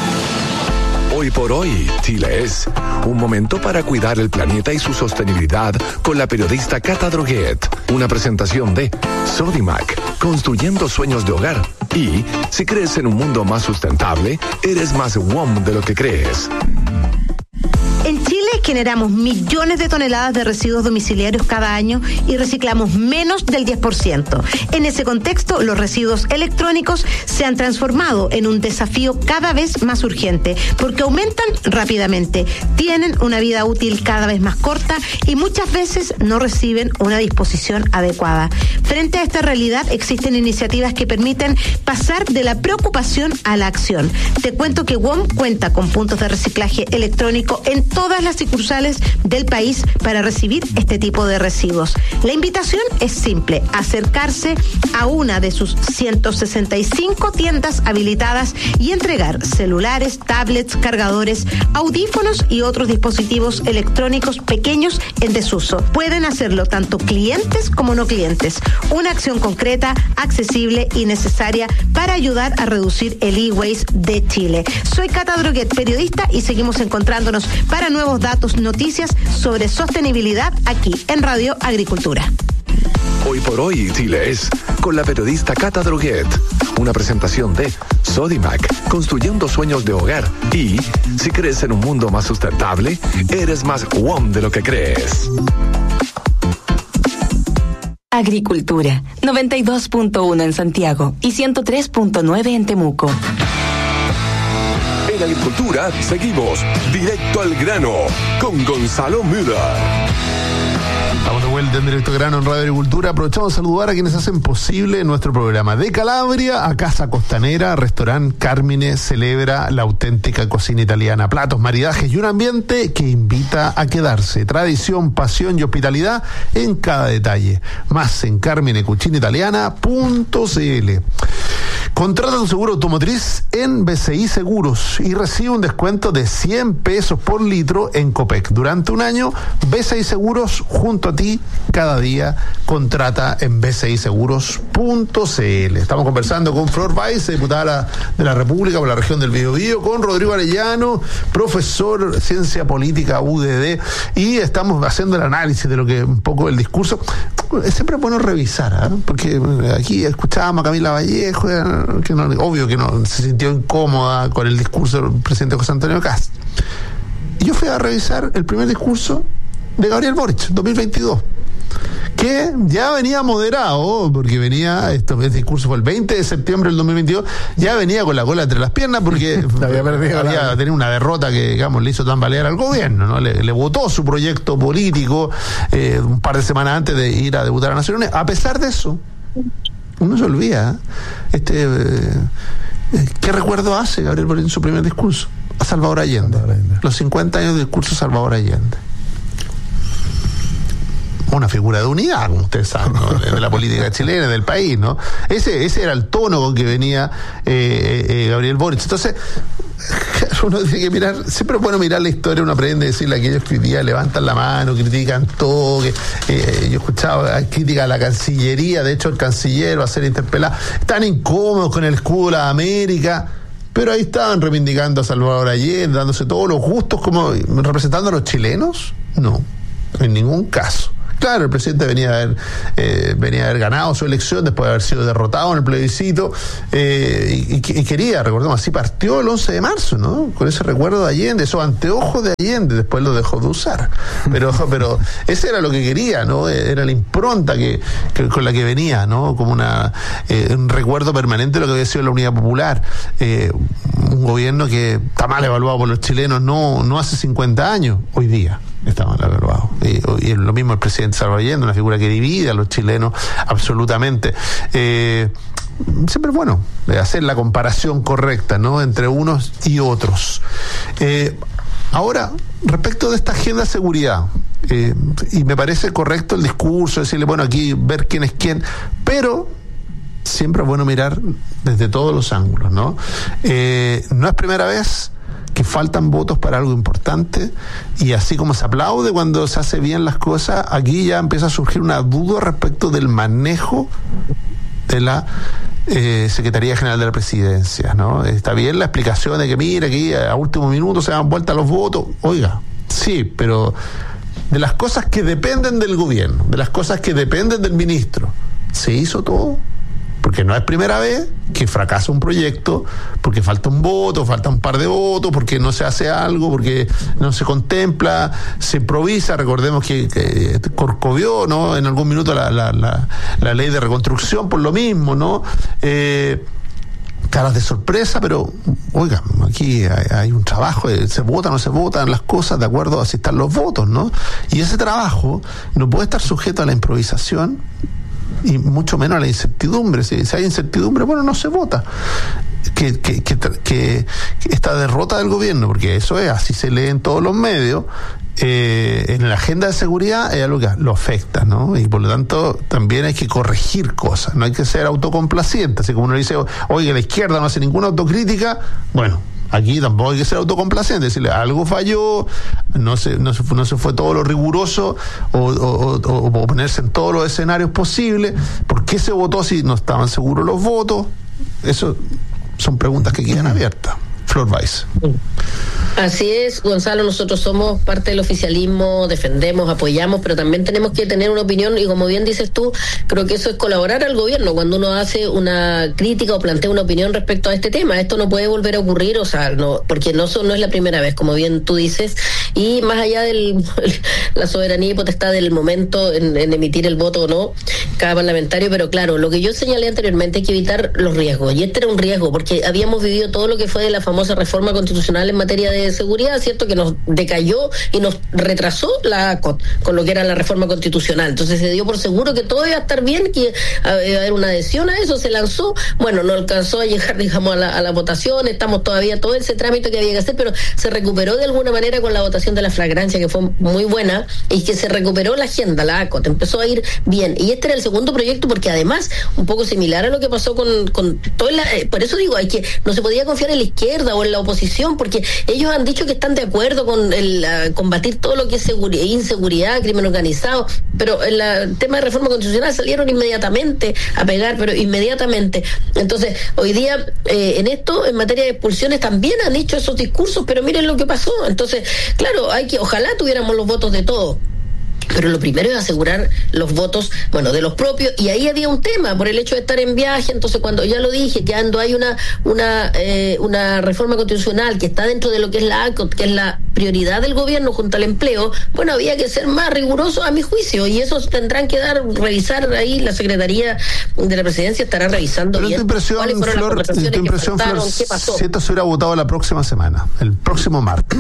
Hoy por hoy, Chile es un momento para cuidar el planeta y su sostenibilidad con la periodista Cata Droguet. Una presentación de Sodimac, construyendo sueños de hogar. Y si crees en un mundo más sustentable, eres más W O M de lo que crees. En Chile generamos millones de toneladas de residuos domiciliarios cada año y reciclamos menos del diez por ciento. En ese contexto, los residuos electrónicos se han transformado en un desafío cada vez más urgente porque aumentan rápidamente, tienen una vida útil cada vez más corta y muchas veces no reciben una disposición adecuada. Frente a esta realidad, existen iniciativas que permiten pasar de la preocupación a la acción. Te cuento que W O M cuenta con puntos de reciclaje electrónico en todas las sucursales del país para recibir este tipo de residuos. La invitación es simple: acercarse a una de sus ciento sesenta y cinco tiendas habilitadas y entregar celulares, tablets, cargadores, audífonos y otros dispositivos electrónicos pequeños en desuso. Pueden hacerlo tanto clientes como no clientes. Una acción concreta, accesible y necesaria para ayudar a reducir el e-waste de Chile. Soy Cata Droguet, periodista, y seguimos encontrándonos para nuevos datos, noticias sobre sostenibilidad aquí en Radio Agricultura. Hoy por hoy, Chile es con la periodista Cata Droguet. Una presentación de Sodimac, construyendo sueños de hogar. Y si crees en un mundo más sustentable, eres más W O M de lo que crees. Agricultura, noventa y dos punto uno en Santiago y ciento tres punto nueve en Temuco. En Agricultura seguimos directo al grano con Gonzalo Müller. Estamos de vuelta en Directo Grano en Radio Agricultura. Aprovechamos a saludar a quienes hacen posible nuestro programa. De Calabria a Casa Costanera, Restaurante Carmine celebra la auténtica cocina italiana. Platos, maridajes y un ambiente que invita a quedarse. Tradición, pasión y hospitalidad en cada detalle. Más en carmine cucina italiana punto c l. Contrata tu seguro automotriz en B C I Seguros y recibe un descuento de cien pesos por litro en Copec. Durante un año, B C I Seguros junto a ti cada día. Contrata en b c i seguros punto c l. Estamos conversando con Flor Weiss, diputada de la República por la región del Biobío, con Rodrigo Arellano, profesor de Ciencia Política U D D, y estamos haciendo el análisis de lo que un poco el discurso. Es siempre bueno revisar, ¿eh? Porque aquí escuchábamos a Camila Vallejo, que no, obvio que no se sintió incómoda con el discurso del presidente José Antonio Kast. Y yo fui a revisar el primer discurso de Gabriel Boric, dos mil veintidós, que que ya venía moderado, porque venía, esto, este discurso fue el veinte de septiembre del dos mil veintidós, ya venía con la cola entre las piernas porque había, perdido, había tenido una derrota que, digamos, le hizo tambalear al gobierno, ¿no? Le, le votó su proyecto político eh, un par de semanas antes de ir a debutar a Naciones Unidas. A pesar de eso, uno se olvida, este, eh, ¿qué recuerdo hace Gabriel Boric en su primer discurso? A Salvador Allende, Salvador Allende. Los cincuenta años de discurso de Salvador Allende. Una figura de unidad, como ustedes saben, ¿no? De la política chilena, del país, ¿no? Ese ese era el tono con que venía eh, eh, Gabriel Boric. Entonces, uno tiene que mirar, siempre es bueno mirar la historia, uno aprende a decirle a aquellos que hoy día levantan la mano, critican todo, que eh, yo escuchaba crítica a la Cancillería, de hecho el canciller va a ser interpelado, están incómodos con el escudo de la América, pero ahí estaban reivindicando a Salvador Allende, dándose todos los gustos, como representando a los chilenos. No, en ningún caso. Claro, el presidente venía a haber, eh, venía a haber ganado su elección después de haber sido derrotado en el plebiscito eh, y, y quería, recordemos, así partió el once de marzo, ¿no? Con ese recuerdo de Allende, esos anteojos de Allende, después lo dejó de usar. Pero pero ese era lo que quería, ¿no? Era la impronta que, que con la que venía, ¿no? Como una eh, un recuerdo permanente de lo que había sido la Unidad Popular. Eh, un gobierno que está mal evaluado por los chilenos, no, no hace cincuenta años, hoy día está mal evaluado. Y, y lo mismo el presidente Salvador Allende, una figura que divide a los chilenos absolutamente. Eh, siempre es bueno hacer la comparación correcta, ¿no? Entre unos y otros. Eh, ahora, respecto de esta agenda de seguridad, eh, y me parece correcto el discurso, decirle, bueno, aquí ver quién es quién, pero siempre es bueno mirar desde todos los ángulos, ¿no? Eh, no es primera vez que faltan votos para algo importante, y así como se aplaude cuando se hace bien las cosas, aquí ya empieza a surgir una duda respecto del manejo de la eh, Secretaría General de la Presidencia, ¿no? Está bien la explicación de que mira, aquí a último minuto se dan vuelta los votos, oiga, sí, pero de las cosas que dependen del gobierno, de las cosas que dependen del ministro, ¿se hizo todo? Porque no es primera vez que fracasa un proyecto, porque falta un voto, falta un par de votos, porque no se hace algo, porque no se contempla, se improvisa. Recordemos que, que corcovió, ¿no? En algún minuto la, la, la, la ley de reconstrucción por lo mismo, ¿no? Eh, caras de sorpresa, pero oiga, aquí hay, hay un trabajo, se vota o no se votan las cosas de acuerdo a si están los votos, ¿no? Y ese trabajo no puede estar sujeto a la improvisación y mucho menos a la incertidumbre. Si, si hay incertidumbre, bueno, no se vota. Que, que, que, que esta derrota del gobierno, porque eso es, así se lee en todos los medios, eh, en la agenda de seguridad es algo que lo afecta, ¿no? Y por lo tanto también hay que corregir cosas, no hay que ser autocomplaciente. Así como uno dice, oye, la izquierda no hace ninguna autocrítica, bueno, aquí tampoco hay que ser autocomplaciente, decirle algo falló, no se, no se, no se fue todo lo riguroso, o, o, o, o ponerse en todos los escenarios posibles. ¿Por qué se votó si no estaban seguros los votos? Eso son preguntas que quedan abiertas. Flor Weiss. Así es, Gonzalo, nosotros somos parte del oficialismo, defendemos, apoyamos, pero también tenemos que tener una opinión, y como bien dices tú, creo que eso es colaborar al gobierno cuando uno hace una crítica o plantea una opinión respecto a este tema. Esto no puede volver a ocurrir, o sea, no, porque no, no es la primera vez, como bien tú dices, y más allá de la soberanía y potestad del momento en, en emitir el voto o no, cada parlamentario, pero claro, lo que yo señalé anteriormente, hay que evitar los riesgos, y este era un riesgo, porque habíamos vivido todo lo que fue de la famosa reforma constitucional en materia de seguridad, ¿cierto? Que nos decayó y nos retrasó la con, con lo que era la reforma constitucional. Entonces se dio por seguro que todo iba a estar bien, que iba a haber una adhesión a eso, se lanzó, bueno, no alcanzó a llegar, digamos, a la, a la votación, estamos todavía todo ese trámite que había que hacer, pero se recuperó de alguna manera con la votación de la flagrancia, que fue muy buena, y que se recuperó la agenda, la A C O T, empezó a ir bien. Y este era el segundo proyecto, porque además, un poco similar a lo que pasó con, con todo la, eh, por eso digo, hay que, no se podía confiar en la izquierda o en la oposición, porque ellos han dicho que están de acuerdo con el uh, combatir todo lo que es seguridad, inseguridad, crimen organizado, pero en la, el tema de reforma constitucional salieron inmediatamente a pegar, pero inmediatamente. Entonces, hoy día, eh, en esto, en materia de expulsiones, también han hecho esos discursos, pero miren lo que pasó. Entonces, claro, hay que, ojalá tuviéramos los votos de todos. Pero lo primero es asegurar los votos, bueno, de los propios, y ahí había un tema por el hecho de estar en viaje. Entonces, cuando ya lo dije, que cuando hay una una eh, una reforma constitucional que está dentro de lo que es la A C O T, que es la prioridad del gobierno junto al empleo, bueno, había que ser más riguroso a mi juicio, y eso tendrán que dar, revisar ahí, la Secretaría de la Presidencia estará revisando Pero bien tu impresión, cuáles fueron Flor, las conversaciones tu impresión, que faltaron, Flor, qué pasó. si esto se hubiera votado la próxima semana, el próximo martes,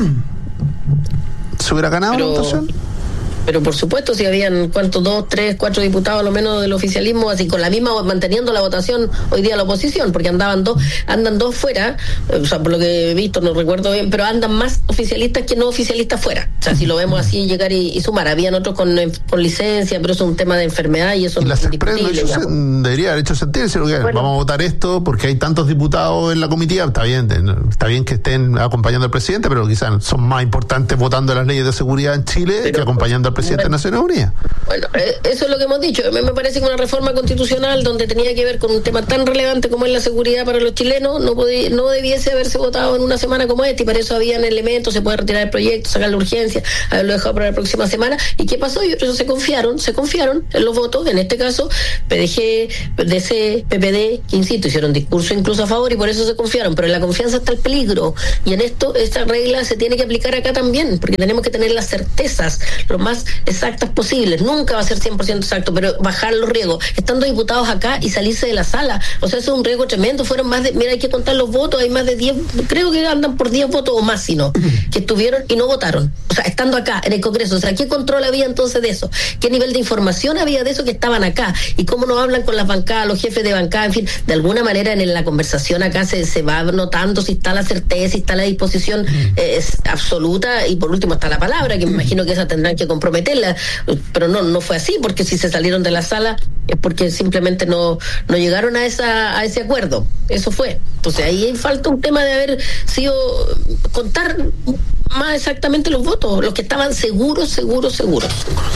¿se hubiera ganado Pero, la votación? Pero por supuesto, si habían, ¿cuántos? Dos, tres, cuatro diputados a lo menos del oficialismo, así con la misma, manteniendo la votación hoy día la oposición, porque andaban dos, andan dos fuera, o sea, por lo que he visto, no recuerdo bien, pero andan más oficialistas que no oficialistas fuera. O sea, si lo vemos así, llegar y, y sumar. Habían otros con, con licencia, pero eso es un tema de enfermedad y eso y no las es expresas, discutible. se, debería haber hecho sentirse, porque Bueno. vamos a votar esto porque hay tantos diputados en la comitiva. Está bien, está bien que estén acompañando al presidente, pero quizás son más importantes votando las leyes de seguridad en Chile pero, que acompañando al presidente bueno. de Naciones Unidas. Bueno, eh, eso es lo que hemos dicho. A mí me parece que una reforma constitucional donde tenía que ver con un tema tan relevante como es la seguridad para los chilenos no podía, no debiese haberse votado en una semana como esta, y para eso habían elementos, se puede retirar el proyecto, sacar la urgencia, haberlo dejado para la próxima semana. ¿Y qué pasó? Ellos se confiaron, se confiaron en los votos, en este caso P D G, D C, P P D, que insisto, hicieron discurso incluso a favor y por eso se confiaron, pero en la confianza está el peligro, y en esto esta regla se tiene que aplicar acá también, porque tenemos que tener las certezas lo más exactas posibles. Nunca va a ser cien por ciento exacto, pero bajar los riesgos. Estando diputados acá y salirse de la sala, o sea, eso es un riesgo tremendo. Fueron más de, mira, hay que contar los votos, hay más de diez, creo que andan por diez votos o más, si no, que estuvieron y no votaron. O sea, estando acá en el Congreso, o sea, ¿qué control había entonces de eso? ¿Qué nivel de información había de eso que estaban acá? ¿Y cómo no hablan con las bancadas, los jefes de bancada? En fin, de alguna manera en la conversación acá se, se va notando si está la certeza, si está la disposición eh, es absoluta, y por último está la palabra, que me imagino que esa tendrán que comprometerla. Pero no no fue así, porque si se salieron de la sala es porque simplemente no no llegaron a esa a ese acuerdo. Eso fue. Entonces ahí falta un tema de haber sido contar más exactamente los votos, los que estaban seguros, seguros, seguros.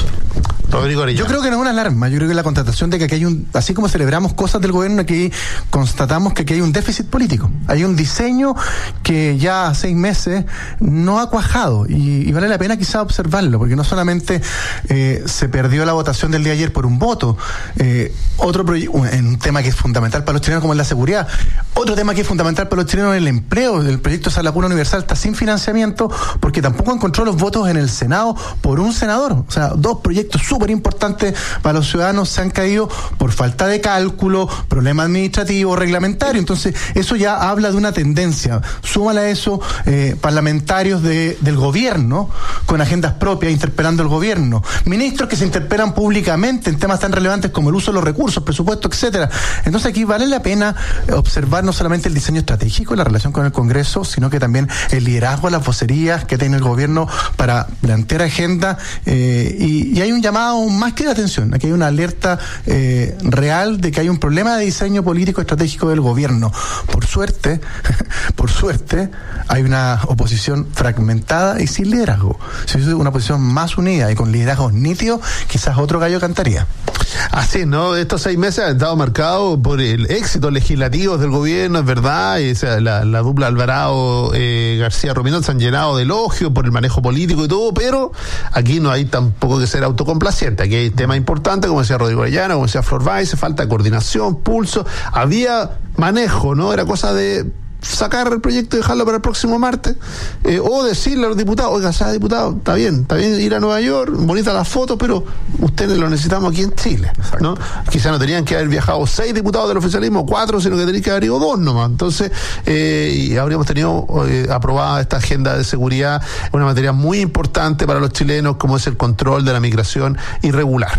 Rodrigo Arellano. Yo creo que no es una alarma, yo creo que la constatación de que aquí hay un, así como celebramos cosas del gobierno, aquí constatamos que aquí hay un déficit político, hay un diseño que ya a seis meses no ha cuajado, y, y vale la pena quizá observarlo, porque no solamente eh, se perdió la votación del día de ayer por un voto, eh, otro proyecto, en un tema que es fundamental para los chilenos como es la seguridad, otro tema que es fundamental para los chilenos es el empleo. El proyecto de Sala Pura Universal está sin financiamiento porque tampoco encontró los votos en el Senado por un senador. O sea, dos proyectos súper importantes para los ciudadanos se han caído por falta de cálculo, problema administrativo, reglamentario. Entonces, eso ya habla de una tendencia. Súmale a eso eh, parlamentarios de, del gobierno con agendas propias interpelando al gobierno, ministros que se interpelan públicamente en temas tan relevantes como el uso de los recursos, presupuesto, etcétera. Entonces, aquí vale la pena observar no solamente el diseño estratégico, la relación con el Congreso, sino que también el liderazgo, las vocerías que tiene el gobierno para plantear agenda, eh, y, y hay un llamado más que de atención. Aquí hay una alerta eh, real de que hay un problema de diseño político estratégico del gobierno. Por suerte, por suerte, hay una oposición fragmentada y sin liderazgo. Si hubiese una oposición más unida y con liderazgos nítidos, quizás otro gallo cantaría. Así, ¿no? Estos seis meses han estado marcados por el éxito legislativo del gobierno, es verdad, y, o sea, la, la dupla Alvarado eh, García Rominot se han llenado de elogios por el manejo político y todo, pero aquí no hay tampoco que ser autocomplaciente. Aquí hay temas importantes, como decía Rodrigo Arellano, como decía Flor Weiss, falta de coordinación, pulso, había manejo, ¿no? Era cosa de sacar el proyecto y dejarlo para el próximo martes, eh, o decirle a los diputados, oiga, sea diputado, está bien, está bien ir a Nueva York, bonitas las fotos, pero ustedes lo necesitamos aquí en Chile, ¿no? Quizá no tenían que haber viajado seis diputados del oficialismo, cuatro, sino que tenían que haber ido dos nomás. Entonces, eh, y habríamos tenido eh, aprobada esta agenda de seguridad, una materia muy importante para los chilenos, como es el control de la migración irregular.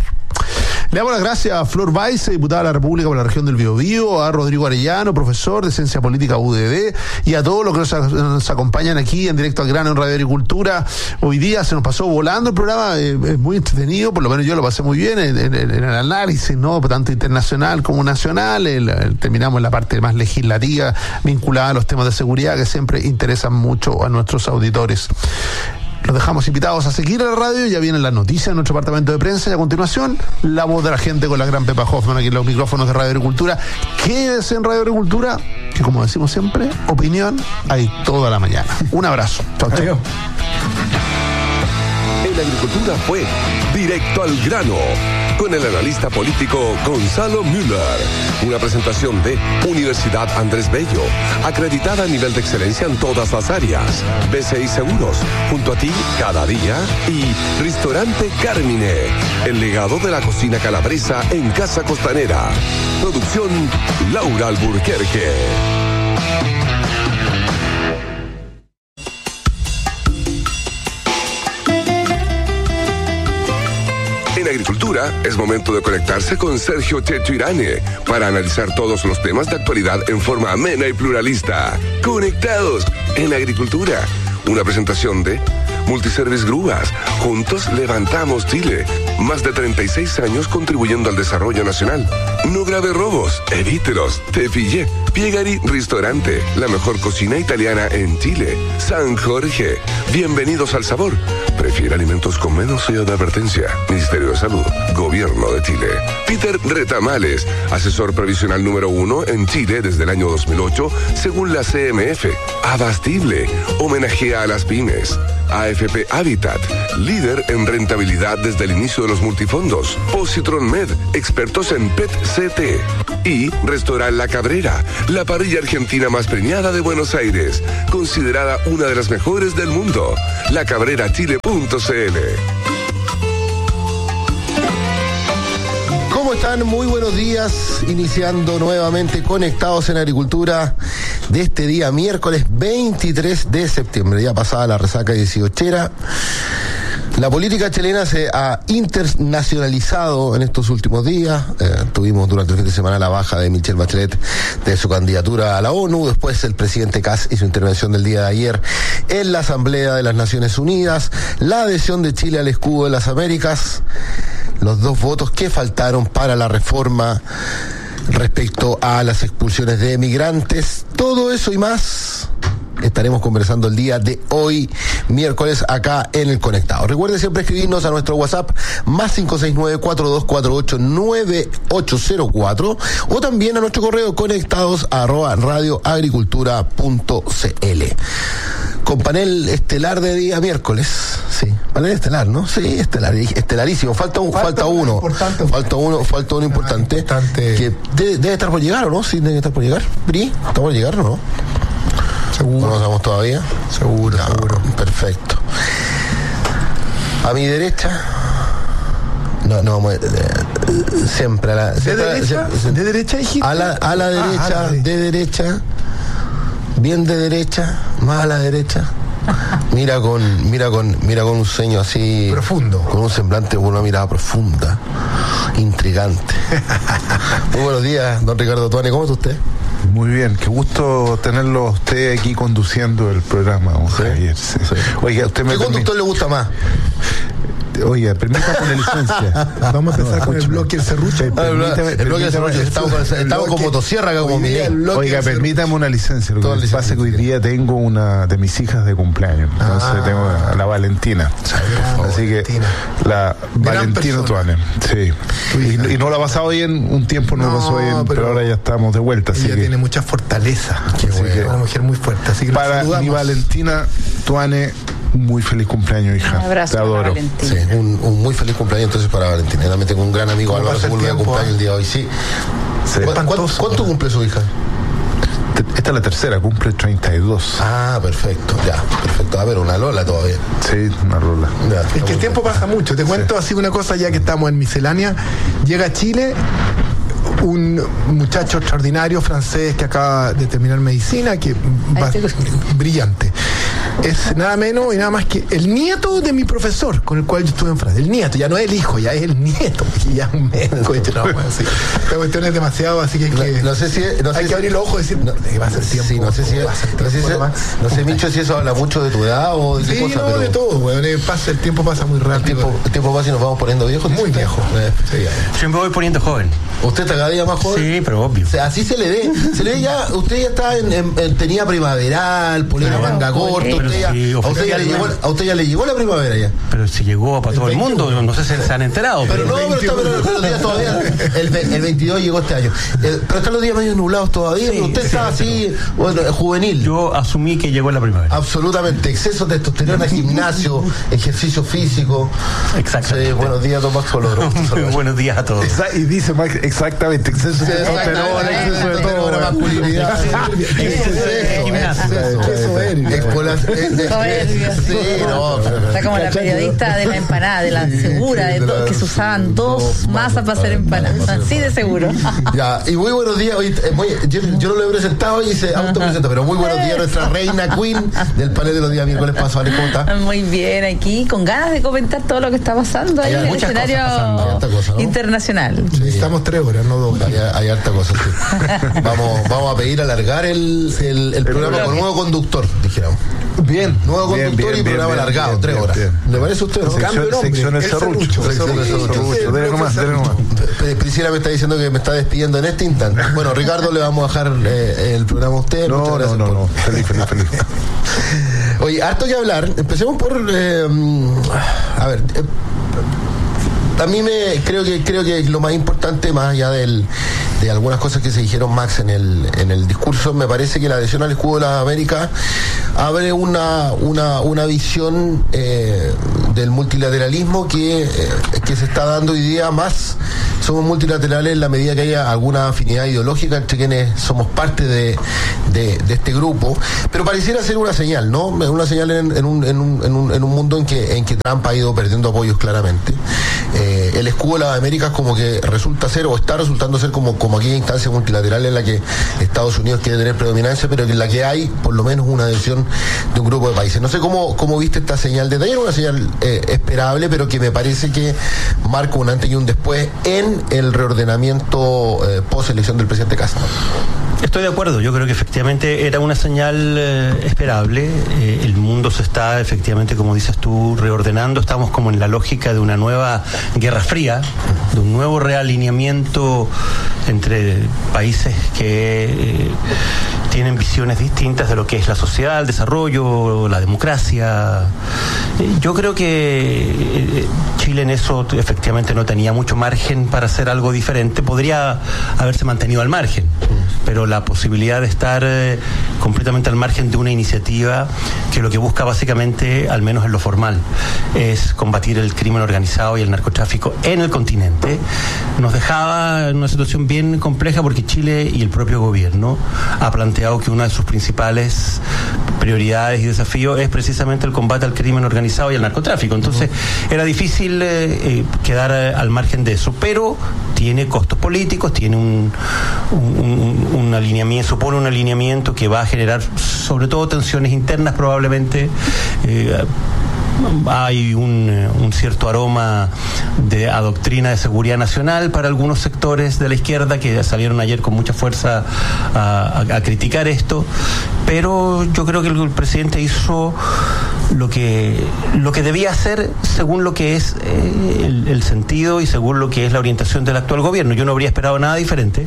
Le damos las gracias a Flor Weiss, diputada de la República por la región del Biobío, a Rodrigo Arellano, profesor de Ciencia Política U D D, y a todos los que nos, nos acompañan aquí en Directo al Grano en Radio Agricultura. Hoy día se nos pasó volando el programa, eh, es muy entretenido, por lo menos yo lo pasé muy bien en, en, en el análisis, ¿no? Tanto internacional como nacional. El, el, terminamos en la parte más legislativa vinculada a los temas de seguridad que siempre interesan mucho a nuestros auditores. Los dejamos invitados a seguir a la radio. Ya vienen las noticias de nuestro departamento de prensa y a continuación la voz de la gente con la gran Pepa Hoffman aquí en los micrófonos de Radio Agricultura. Quédese en Radio Agricultura, que como decimos siempre, opinión hay toda la mañana. Un abrazo. Chao, chao. Agricultura fue Directo al Grano, con el analista político Gonzalo Müller. Una presentación de Universidad Andrés Bello, acreditada a nivel de excelencia en todas las áreas. B C I Seguros, junto a ti cada día. Y Restaurante Carmine, el legado de la cocina calabresa en Casa Costanera. Producción Laura Alburquerque. En Agricultura es momento de conectarse con Sergio Checho Irane para analizar todos los temas de actualidad en forma amena y pluralista. Conectados en Agricultura. Una presentación de Multiservice Grúas. Juntos levantamos Chile. Más de treinta y seis años contribuyendo al desarrollo nacional. No grave robos, evítelos. Te pillé. Piegari Ristorante, la mejor cocina italiana en Chile. San Jorge, bienvenidos al sabor. Prefiere alimentos con menos sello de advertencia. Ministerio de Salud, Gobierno de Chile. Peter Retamales, asesor previsional número uno en Chile desde el año dos mil ocho, según la C M F. Abastible, homenajea a las pymes. A F P Habitat, líder en rentabilidad desde el inicio de los multifondos. Positron Med, expertos en P E T C T. Y Restaurant La Cabrera, la parrilla argentina más premiada de Buenos Aires, considerada una de las mejores del mundo. la cabrera chile punto c l. ¿Cómo están? Muy buenos días, iniciando nuevamente Conectados en Agricultura de este día miércoles veintitrés de septiembre, ya pasada la resaca dieciochera. La política chilena se ha internacionalizado en estos últimos días. Eh, tuvimos durante el fin de semana la baja de Michelle Bachelet de su candidatura a la ONU. Después el presidente Kast hizo intervención del día de ayer en la Asamblea de las Naciones Unidas. La adhesión de Chile al escudo de las Américas. Los dos votos que faltaron para la reforma respecto a las expulsiones de migrantes. Todo eso y más estaremos conversando el día de hoy, miércoles, acá en el Conectado. Recuerde siempre escribirnos a nuestro WhatsApp, más cinco seis nueve, cuatro dos cuatro ocho, nueve ocho cero cuatro, o también a nuestro correo conectados arroba radioagricultura punto c l. Con panel estelar de día miércoles, sí, panel estelar, ¿no? Sí, estelar, estelarísimo. Falta un, falta, falta uno, falta uno, falta uno importante, importante. que debe, debe estar por llegar, ¿o no? Sí, debe estar por llegar. Bri, ¿está por llegar o no? Seguro. ¿No lo sabemos todavía? Seguro, no, seguro. Perfecto. A mi derecha. No, no, eh, siempre a la. ¿De derecha? Se, ¿De derecha, hijito? A la, a la derecha, ah, a la de derecha. Bien de derecha, más a la derecha. Mira con, mira con, mira con un ceño así profundo, con un semblante, con una mirada profunda, intrigante. Muy buenos días, don Ricardo Tuane, ¿cómo está usted? Muy bien, qué gusto tenerlo a usted aquí conduciendo el programa, don ¿Sí? Javier. Sí. Sí. Oiga, usted me ¿Qué conductor le gusta más? Oiga, permítame una licencia. Vamos a empezar no, con el bloque El Serrucho. Ah, permítame, el bloque El Serrucho. Estamos, estamos con motosierra acá como Miguel. Oiga, permítame una licencia. Lo que pasa es que hoy día tengo una de mis hijas de cumpleaños. Entonces ah. tengo a la Valentina. Favor, Así que Valentina. la Gran Valentina Tuane. Sí. Y, y no la ha pasado bien, un tiempo no, no pasó bien, pero, pero ahora ya estamos de vuelta. Ella tiene mucha fortaleza. Qué bueno, que, una mujer muy fuerte. Así que para mi Valentina Tuane, muy feliz cumpleaños, hija. Un abrazo. Te adoro. Sí, un, un muy feliz cumpleaños entonces para Valentina. También tengo un gran amigo, Álvaro Sepúlveda, de cumpleaños el día de hoy. Sí. sí. ¿Cu ¿Cuánto, ¿Cuánto cumple su hija? Esta es la tercera, cumple treinta y dos. Ah, perfecto, ya, perfecto. A ver, una Lola todavía. Sí, una Lola. Ya, es que el tiempo pasa mucho. Te cuento sí. así una cosa ya que estamos en miscelánea. Llega a Chile un muchacho extraordinario francés que acaba de terminar medicina, que va, brillante. Es nada menos y nada más que el nieto de mi profesor con el cual yo estuve en Francia. El nieto, ya no es el hijo, ya es el nieto, y ya es un médico. No, bueno, sí. Esta cuestión es demasiado, así que hay que, no, no sé si, no hay sé que si, abrir los ojos y decir no, que va a ser tiempo. Sí, no sé si, no sé, si, no sé Micho, si eso habla mucho de tu edad o de sí, qué cosa. No, pero de todo, bueno, pasa, el tiempo pasa muy rápido. El tiempo, el tiempo pasa y nos vamos poniendo viejos. Muy viejos. Eh, sí, Yo me voy poniendo joven. Usted está cada día más joven. Sí, pero obvio. O sea, así se le ve. Se le ve ya, usted ya está en, en, en tenía primaveral, polera Claro, manga corta. pero Usted ya, si a, usted ya le llegó, a usted ya le llegó la primavera ya. Pero si llegó para todo el mundo, no sé si se han enterado. Pero no, pero está, pero, pero los días todavía. El, ve- el veintidós llegó este año. El- pero están los días medio nublados todavía. Sí, pero usted sí, está sí. así, bueno, juvenil. Yo asumí que llegó la primavera. Absolutamente. Exceso de testosterona, gimnasio, ejercicio físico. Exacto. Sí, buenos días, Tomás Coloro. Buenos días a todos. Exa- y dice Max, exactamente, exceso de testosterona, exceso de todo. masculinidad. Soberbio. Sí, no. Está como la periodista de la empanada, de la segura, de todo, que se usaban dos masas para hacer empanadas. Así de seguro. Ya, y muy buenos días. Hoy, eh, muy- yo, yo no lo he presentado y se autopresenta, pero muy buenos días a nuestra reina Queen del panel de los días miércoles pasados. ¿Cómo está? Muy bien, aquí con ganas de comentar todo lo que está pasando ahí Hay en el muchas escenario cosas pasando, hay harta cosa, ¿no? internacional. Necesitamos tres horas, no dos. Hay, hay harta cosa, sí. Vamos, vamos a pedir alargar el, el, el programa con nuevo conductor, dijéramos. Bien. Nuevo Bien, conductor bien, y bien, programa bien, alargado, bien, tres bien, horas. bien. ¿Le parece a usted? No? Sección- sección el serrucho. Sección el serrucho. Dele nomás, dele nomás. P- Priscila me está diciendo que me está despidiendo en este instante. Bueno, Ricardo, le vamos a dejar eh, el programa a usted. No, Muchas no, gracias no, por- no. Feliz, feliz, feliz. Oye, harto que hablar. Empecemos por. eh, a ver. eh, a mí me creo que creo que lo más importante, más allá del, de algunas cosas que se dijeron, Max, en el en el discurso, me parece que la adhesión al escudo de las Américas abre una una, una visión eh, del multilateralismo que, eh, que se está dando hoy día. Más somos multilaterales en la medida que haya alguna afinidad ideológica entre quienes somos parte de, de, de este grupo, pero pareciera ser una señal, ¿no? Una señal en, en, un, en, un, en, un, en un mundo en que, en que Trump ha ido perdiendo apoyos claramente. Eh, el escudo de las Américas como que resulta ser o está resultando ser como, como aquella instancia multilateral en la que Estados Unidos quiere tener predominancia, pero en la que hay por lo menos una adhesión de un grupo de países. No sé cómo, cómo viste esta señal de ayer, una señal eh, esperable, pero que me parece que marca un antes y un después en el reordenamiento eh, post elección del presidente Castro. Estoy de acuerdo, yo creo que efectivamente era una señal eh, esperable. Eh, el mundo se está efectivamente, como dices tú, reordenando. Estamos como en la lógica de una nueva Guerra Fría, de un nuevo realineamiento entre países que eh, tienen visiones distintas de lo que es la sociedad, el desarrollo, la democracia. Eh, yo creo que eh, Chile en eso efectivamente no tenía mucho margen para hacer algo diferente. Podría haberse mantenido al margen, pero la posibilidad de estar eh, completamente al margen de una iniciativa que lo que busca básicamente, al menos en lo formal, es combatir el crimen organizado y el narcotráfico en el continente, nos dejaba en una situación bien compleja, porque Chile y el propio gobierno ha planteado que una de sus principales prioridades y desafíos es precisamente el combate al crimen organizado y al narcotráfico. Entonces era difícil eh, eh, quedar eh, al margen de eso, pero tiene costos políticos, tiene un, un, un, un alineamiento, supone un alineamiento que va a generar sobre todo tensiones internas probablemente. eh, Hay un, un cierto aroma de a doctrina de seguridad nacional para algunos sectores de la izquierda que salieron ayer con mucha fuerza a, a, a criticar esto, pero yo creo que el, el presidente hizo lo que lo que debía hacer según lo que es eh, el, el sentido y según lo que es la orientación del actual gobierno. Yo no habría esperado nada diferente.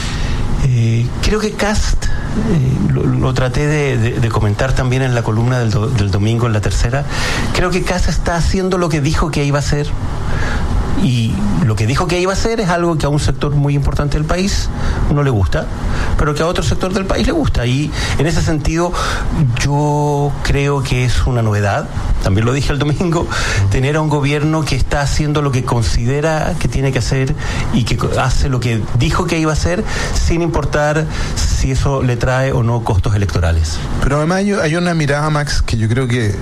Eh, creo que Kast, eh, lo, lo traté de, de, de comentar también en la columna del, do, del domingo en La Tercera, creo que Kast está haciendo lo que dijo que iba a hacer, y lo que dijo que iba a hacer es algo que a un sector muy importante del país no le gusta, pero que a otro sector del país le gusta, y en ese sentido yo creo que es una novedad, también lo dije el domingo, tener a un gobierno que está haciendo lo que considera que tiene que hacer y que hace lo que dijo que iba a hacer, sin importar si eso le trae o no costos electorales. Pero además hay, hay una mirada, Max, que yo creo que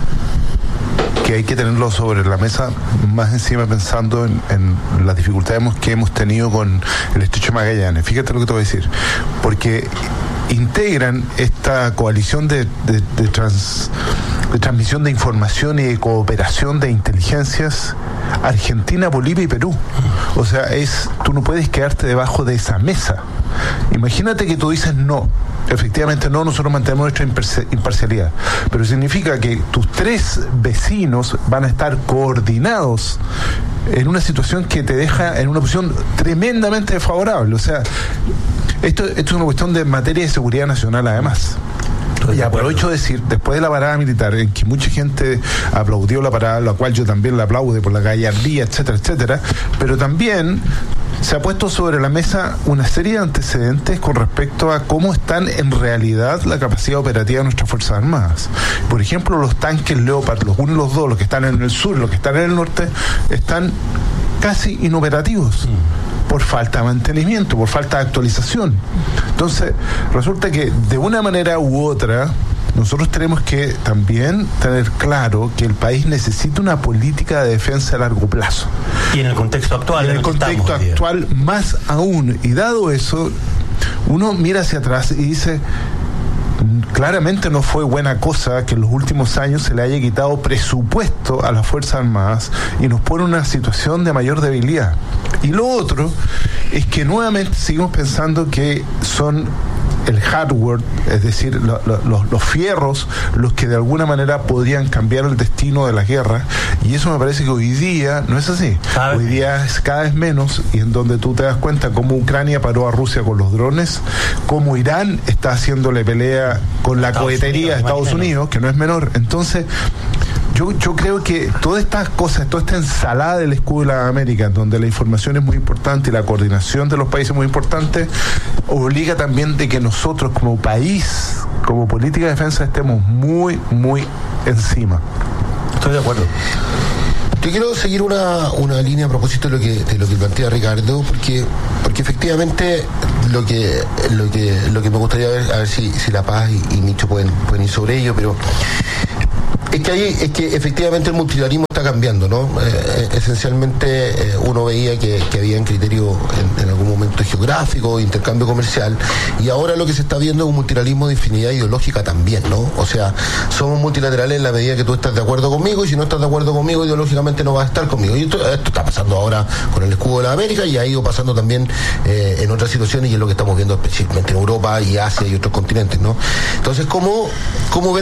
que hay que tenerlo sobre la mesa, más encima pensando en, en las dificultades que hemos tenido con el Estrecho de Magallanes. Fíjate lo que te voy a decir, porque integran esta coalición de, de, de, trans, de transmisión de información y de cooperación de inteligencias Argentina, Bolivia y Perú. O sea, es tú no puedes quedarte debajo de esa mesa. Imagínate que tú dices no. Efectivamente no, nosotros mantenemos nuestra imparcialidad, pero significa que tus tres vecinos van a estar coordinados en una situación que te deja en una posición tremendamente desfavorable. O sea, esto, esto es una cuestión de materia de seguridad nacional además. Y aprovecho de decir, después de la parada militar, en que mucha gente aplaudió la parada, la cual yo también la aplaude por la gallardía, etcétera, etcétera, pero también se ha puesto sobre la mesa una serie de antecedentes con respecto a cómo están en realidad la capacidad operativa de nuestras Fuerzas Armadas. Por ejemplo, los tanques Leopard, los uno y los dos, los que están en el sur, los que están en el norte, están casi inoperativos. Mm. Por falta de mantenimiento, por falta de actualización. Entonces, resulta que de una manera u otra, nosotros tenemos que también tener claro que el país necesita una política de defensa a largo plazo. Y en el contexto actual. Y en el contexto actual más aún. Y dado eso, uno mira hacia atrás y dice, claramente no fue buena cosa que en los últimos años se le haya quitado presupuesto a las Fuerzas Armadas y nos pone en una situación de mayor debilidad. Y lo otro es que nuevamente seguimos pensando que son el hardware, es decir, lo, lo, los, los fierros, los que de alguna manera podrían cambiar el destino de la guerra, y eso me parece que hoy día no es así. Hoy día es cada vez menos, y en donde tú te das cuenta cómo Ucrania paró a Rusia con los drones, cómo Irán está haciéndole pelea con la cohetería de Estados Unidos, que no es menor. Entonces, Yo, yo creo que todas estas cosas, toda esta ensalada del escudo de las Américas, donde la información es muy importante y la coordinación de los países es muy importante, obliga también de que nosotros como país, como política de defensa, estemos muy, muy encima. Estoy de acuerdo. Yo quiero seguir una, una línea a propósito de lo que de lo que plantea Ricardo, porque porque efectivamente lo que lo que lo que me gustaría ver, a ver si, si La Paz y, y Micho pueden, pueden ir sobre ello, pero es que hay, es que efectivamente el multilateralismo está cambiando, ¿no? Eh, esencialmente eh, uno veía que, que había un criterio en, en algún momento geográfico, intercambio comercial, y ahora lo que se está viendo es un multilateralismo de infinidad ideológica también, ¿no? O sea, somos multilaterales en la medida que tú estás de acuerdo conmigo, y si no estás de acuerdo conmigo, ideológicamente no vas a estar conmigo. Y esto, esto está pasando ahora con el escudo de la América, y ha ido pasando también eh, en otras situaciones, y es lo que estamos viendo especialmente en Europa y Asia y otros continentes, ¿no? Entonces, ¿cómo, cómo ver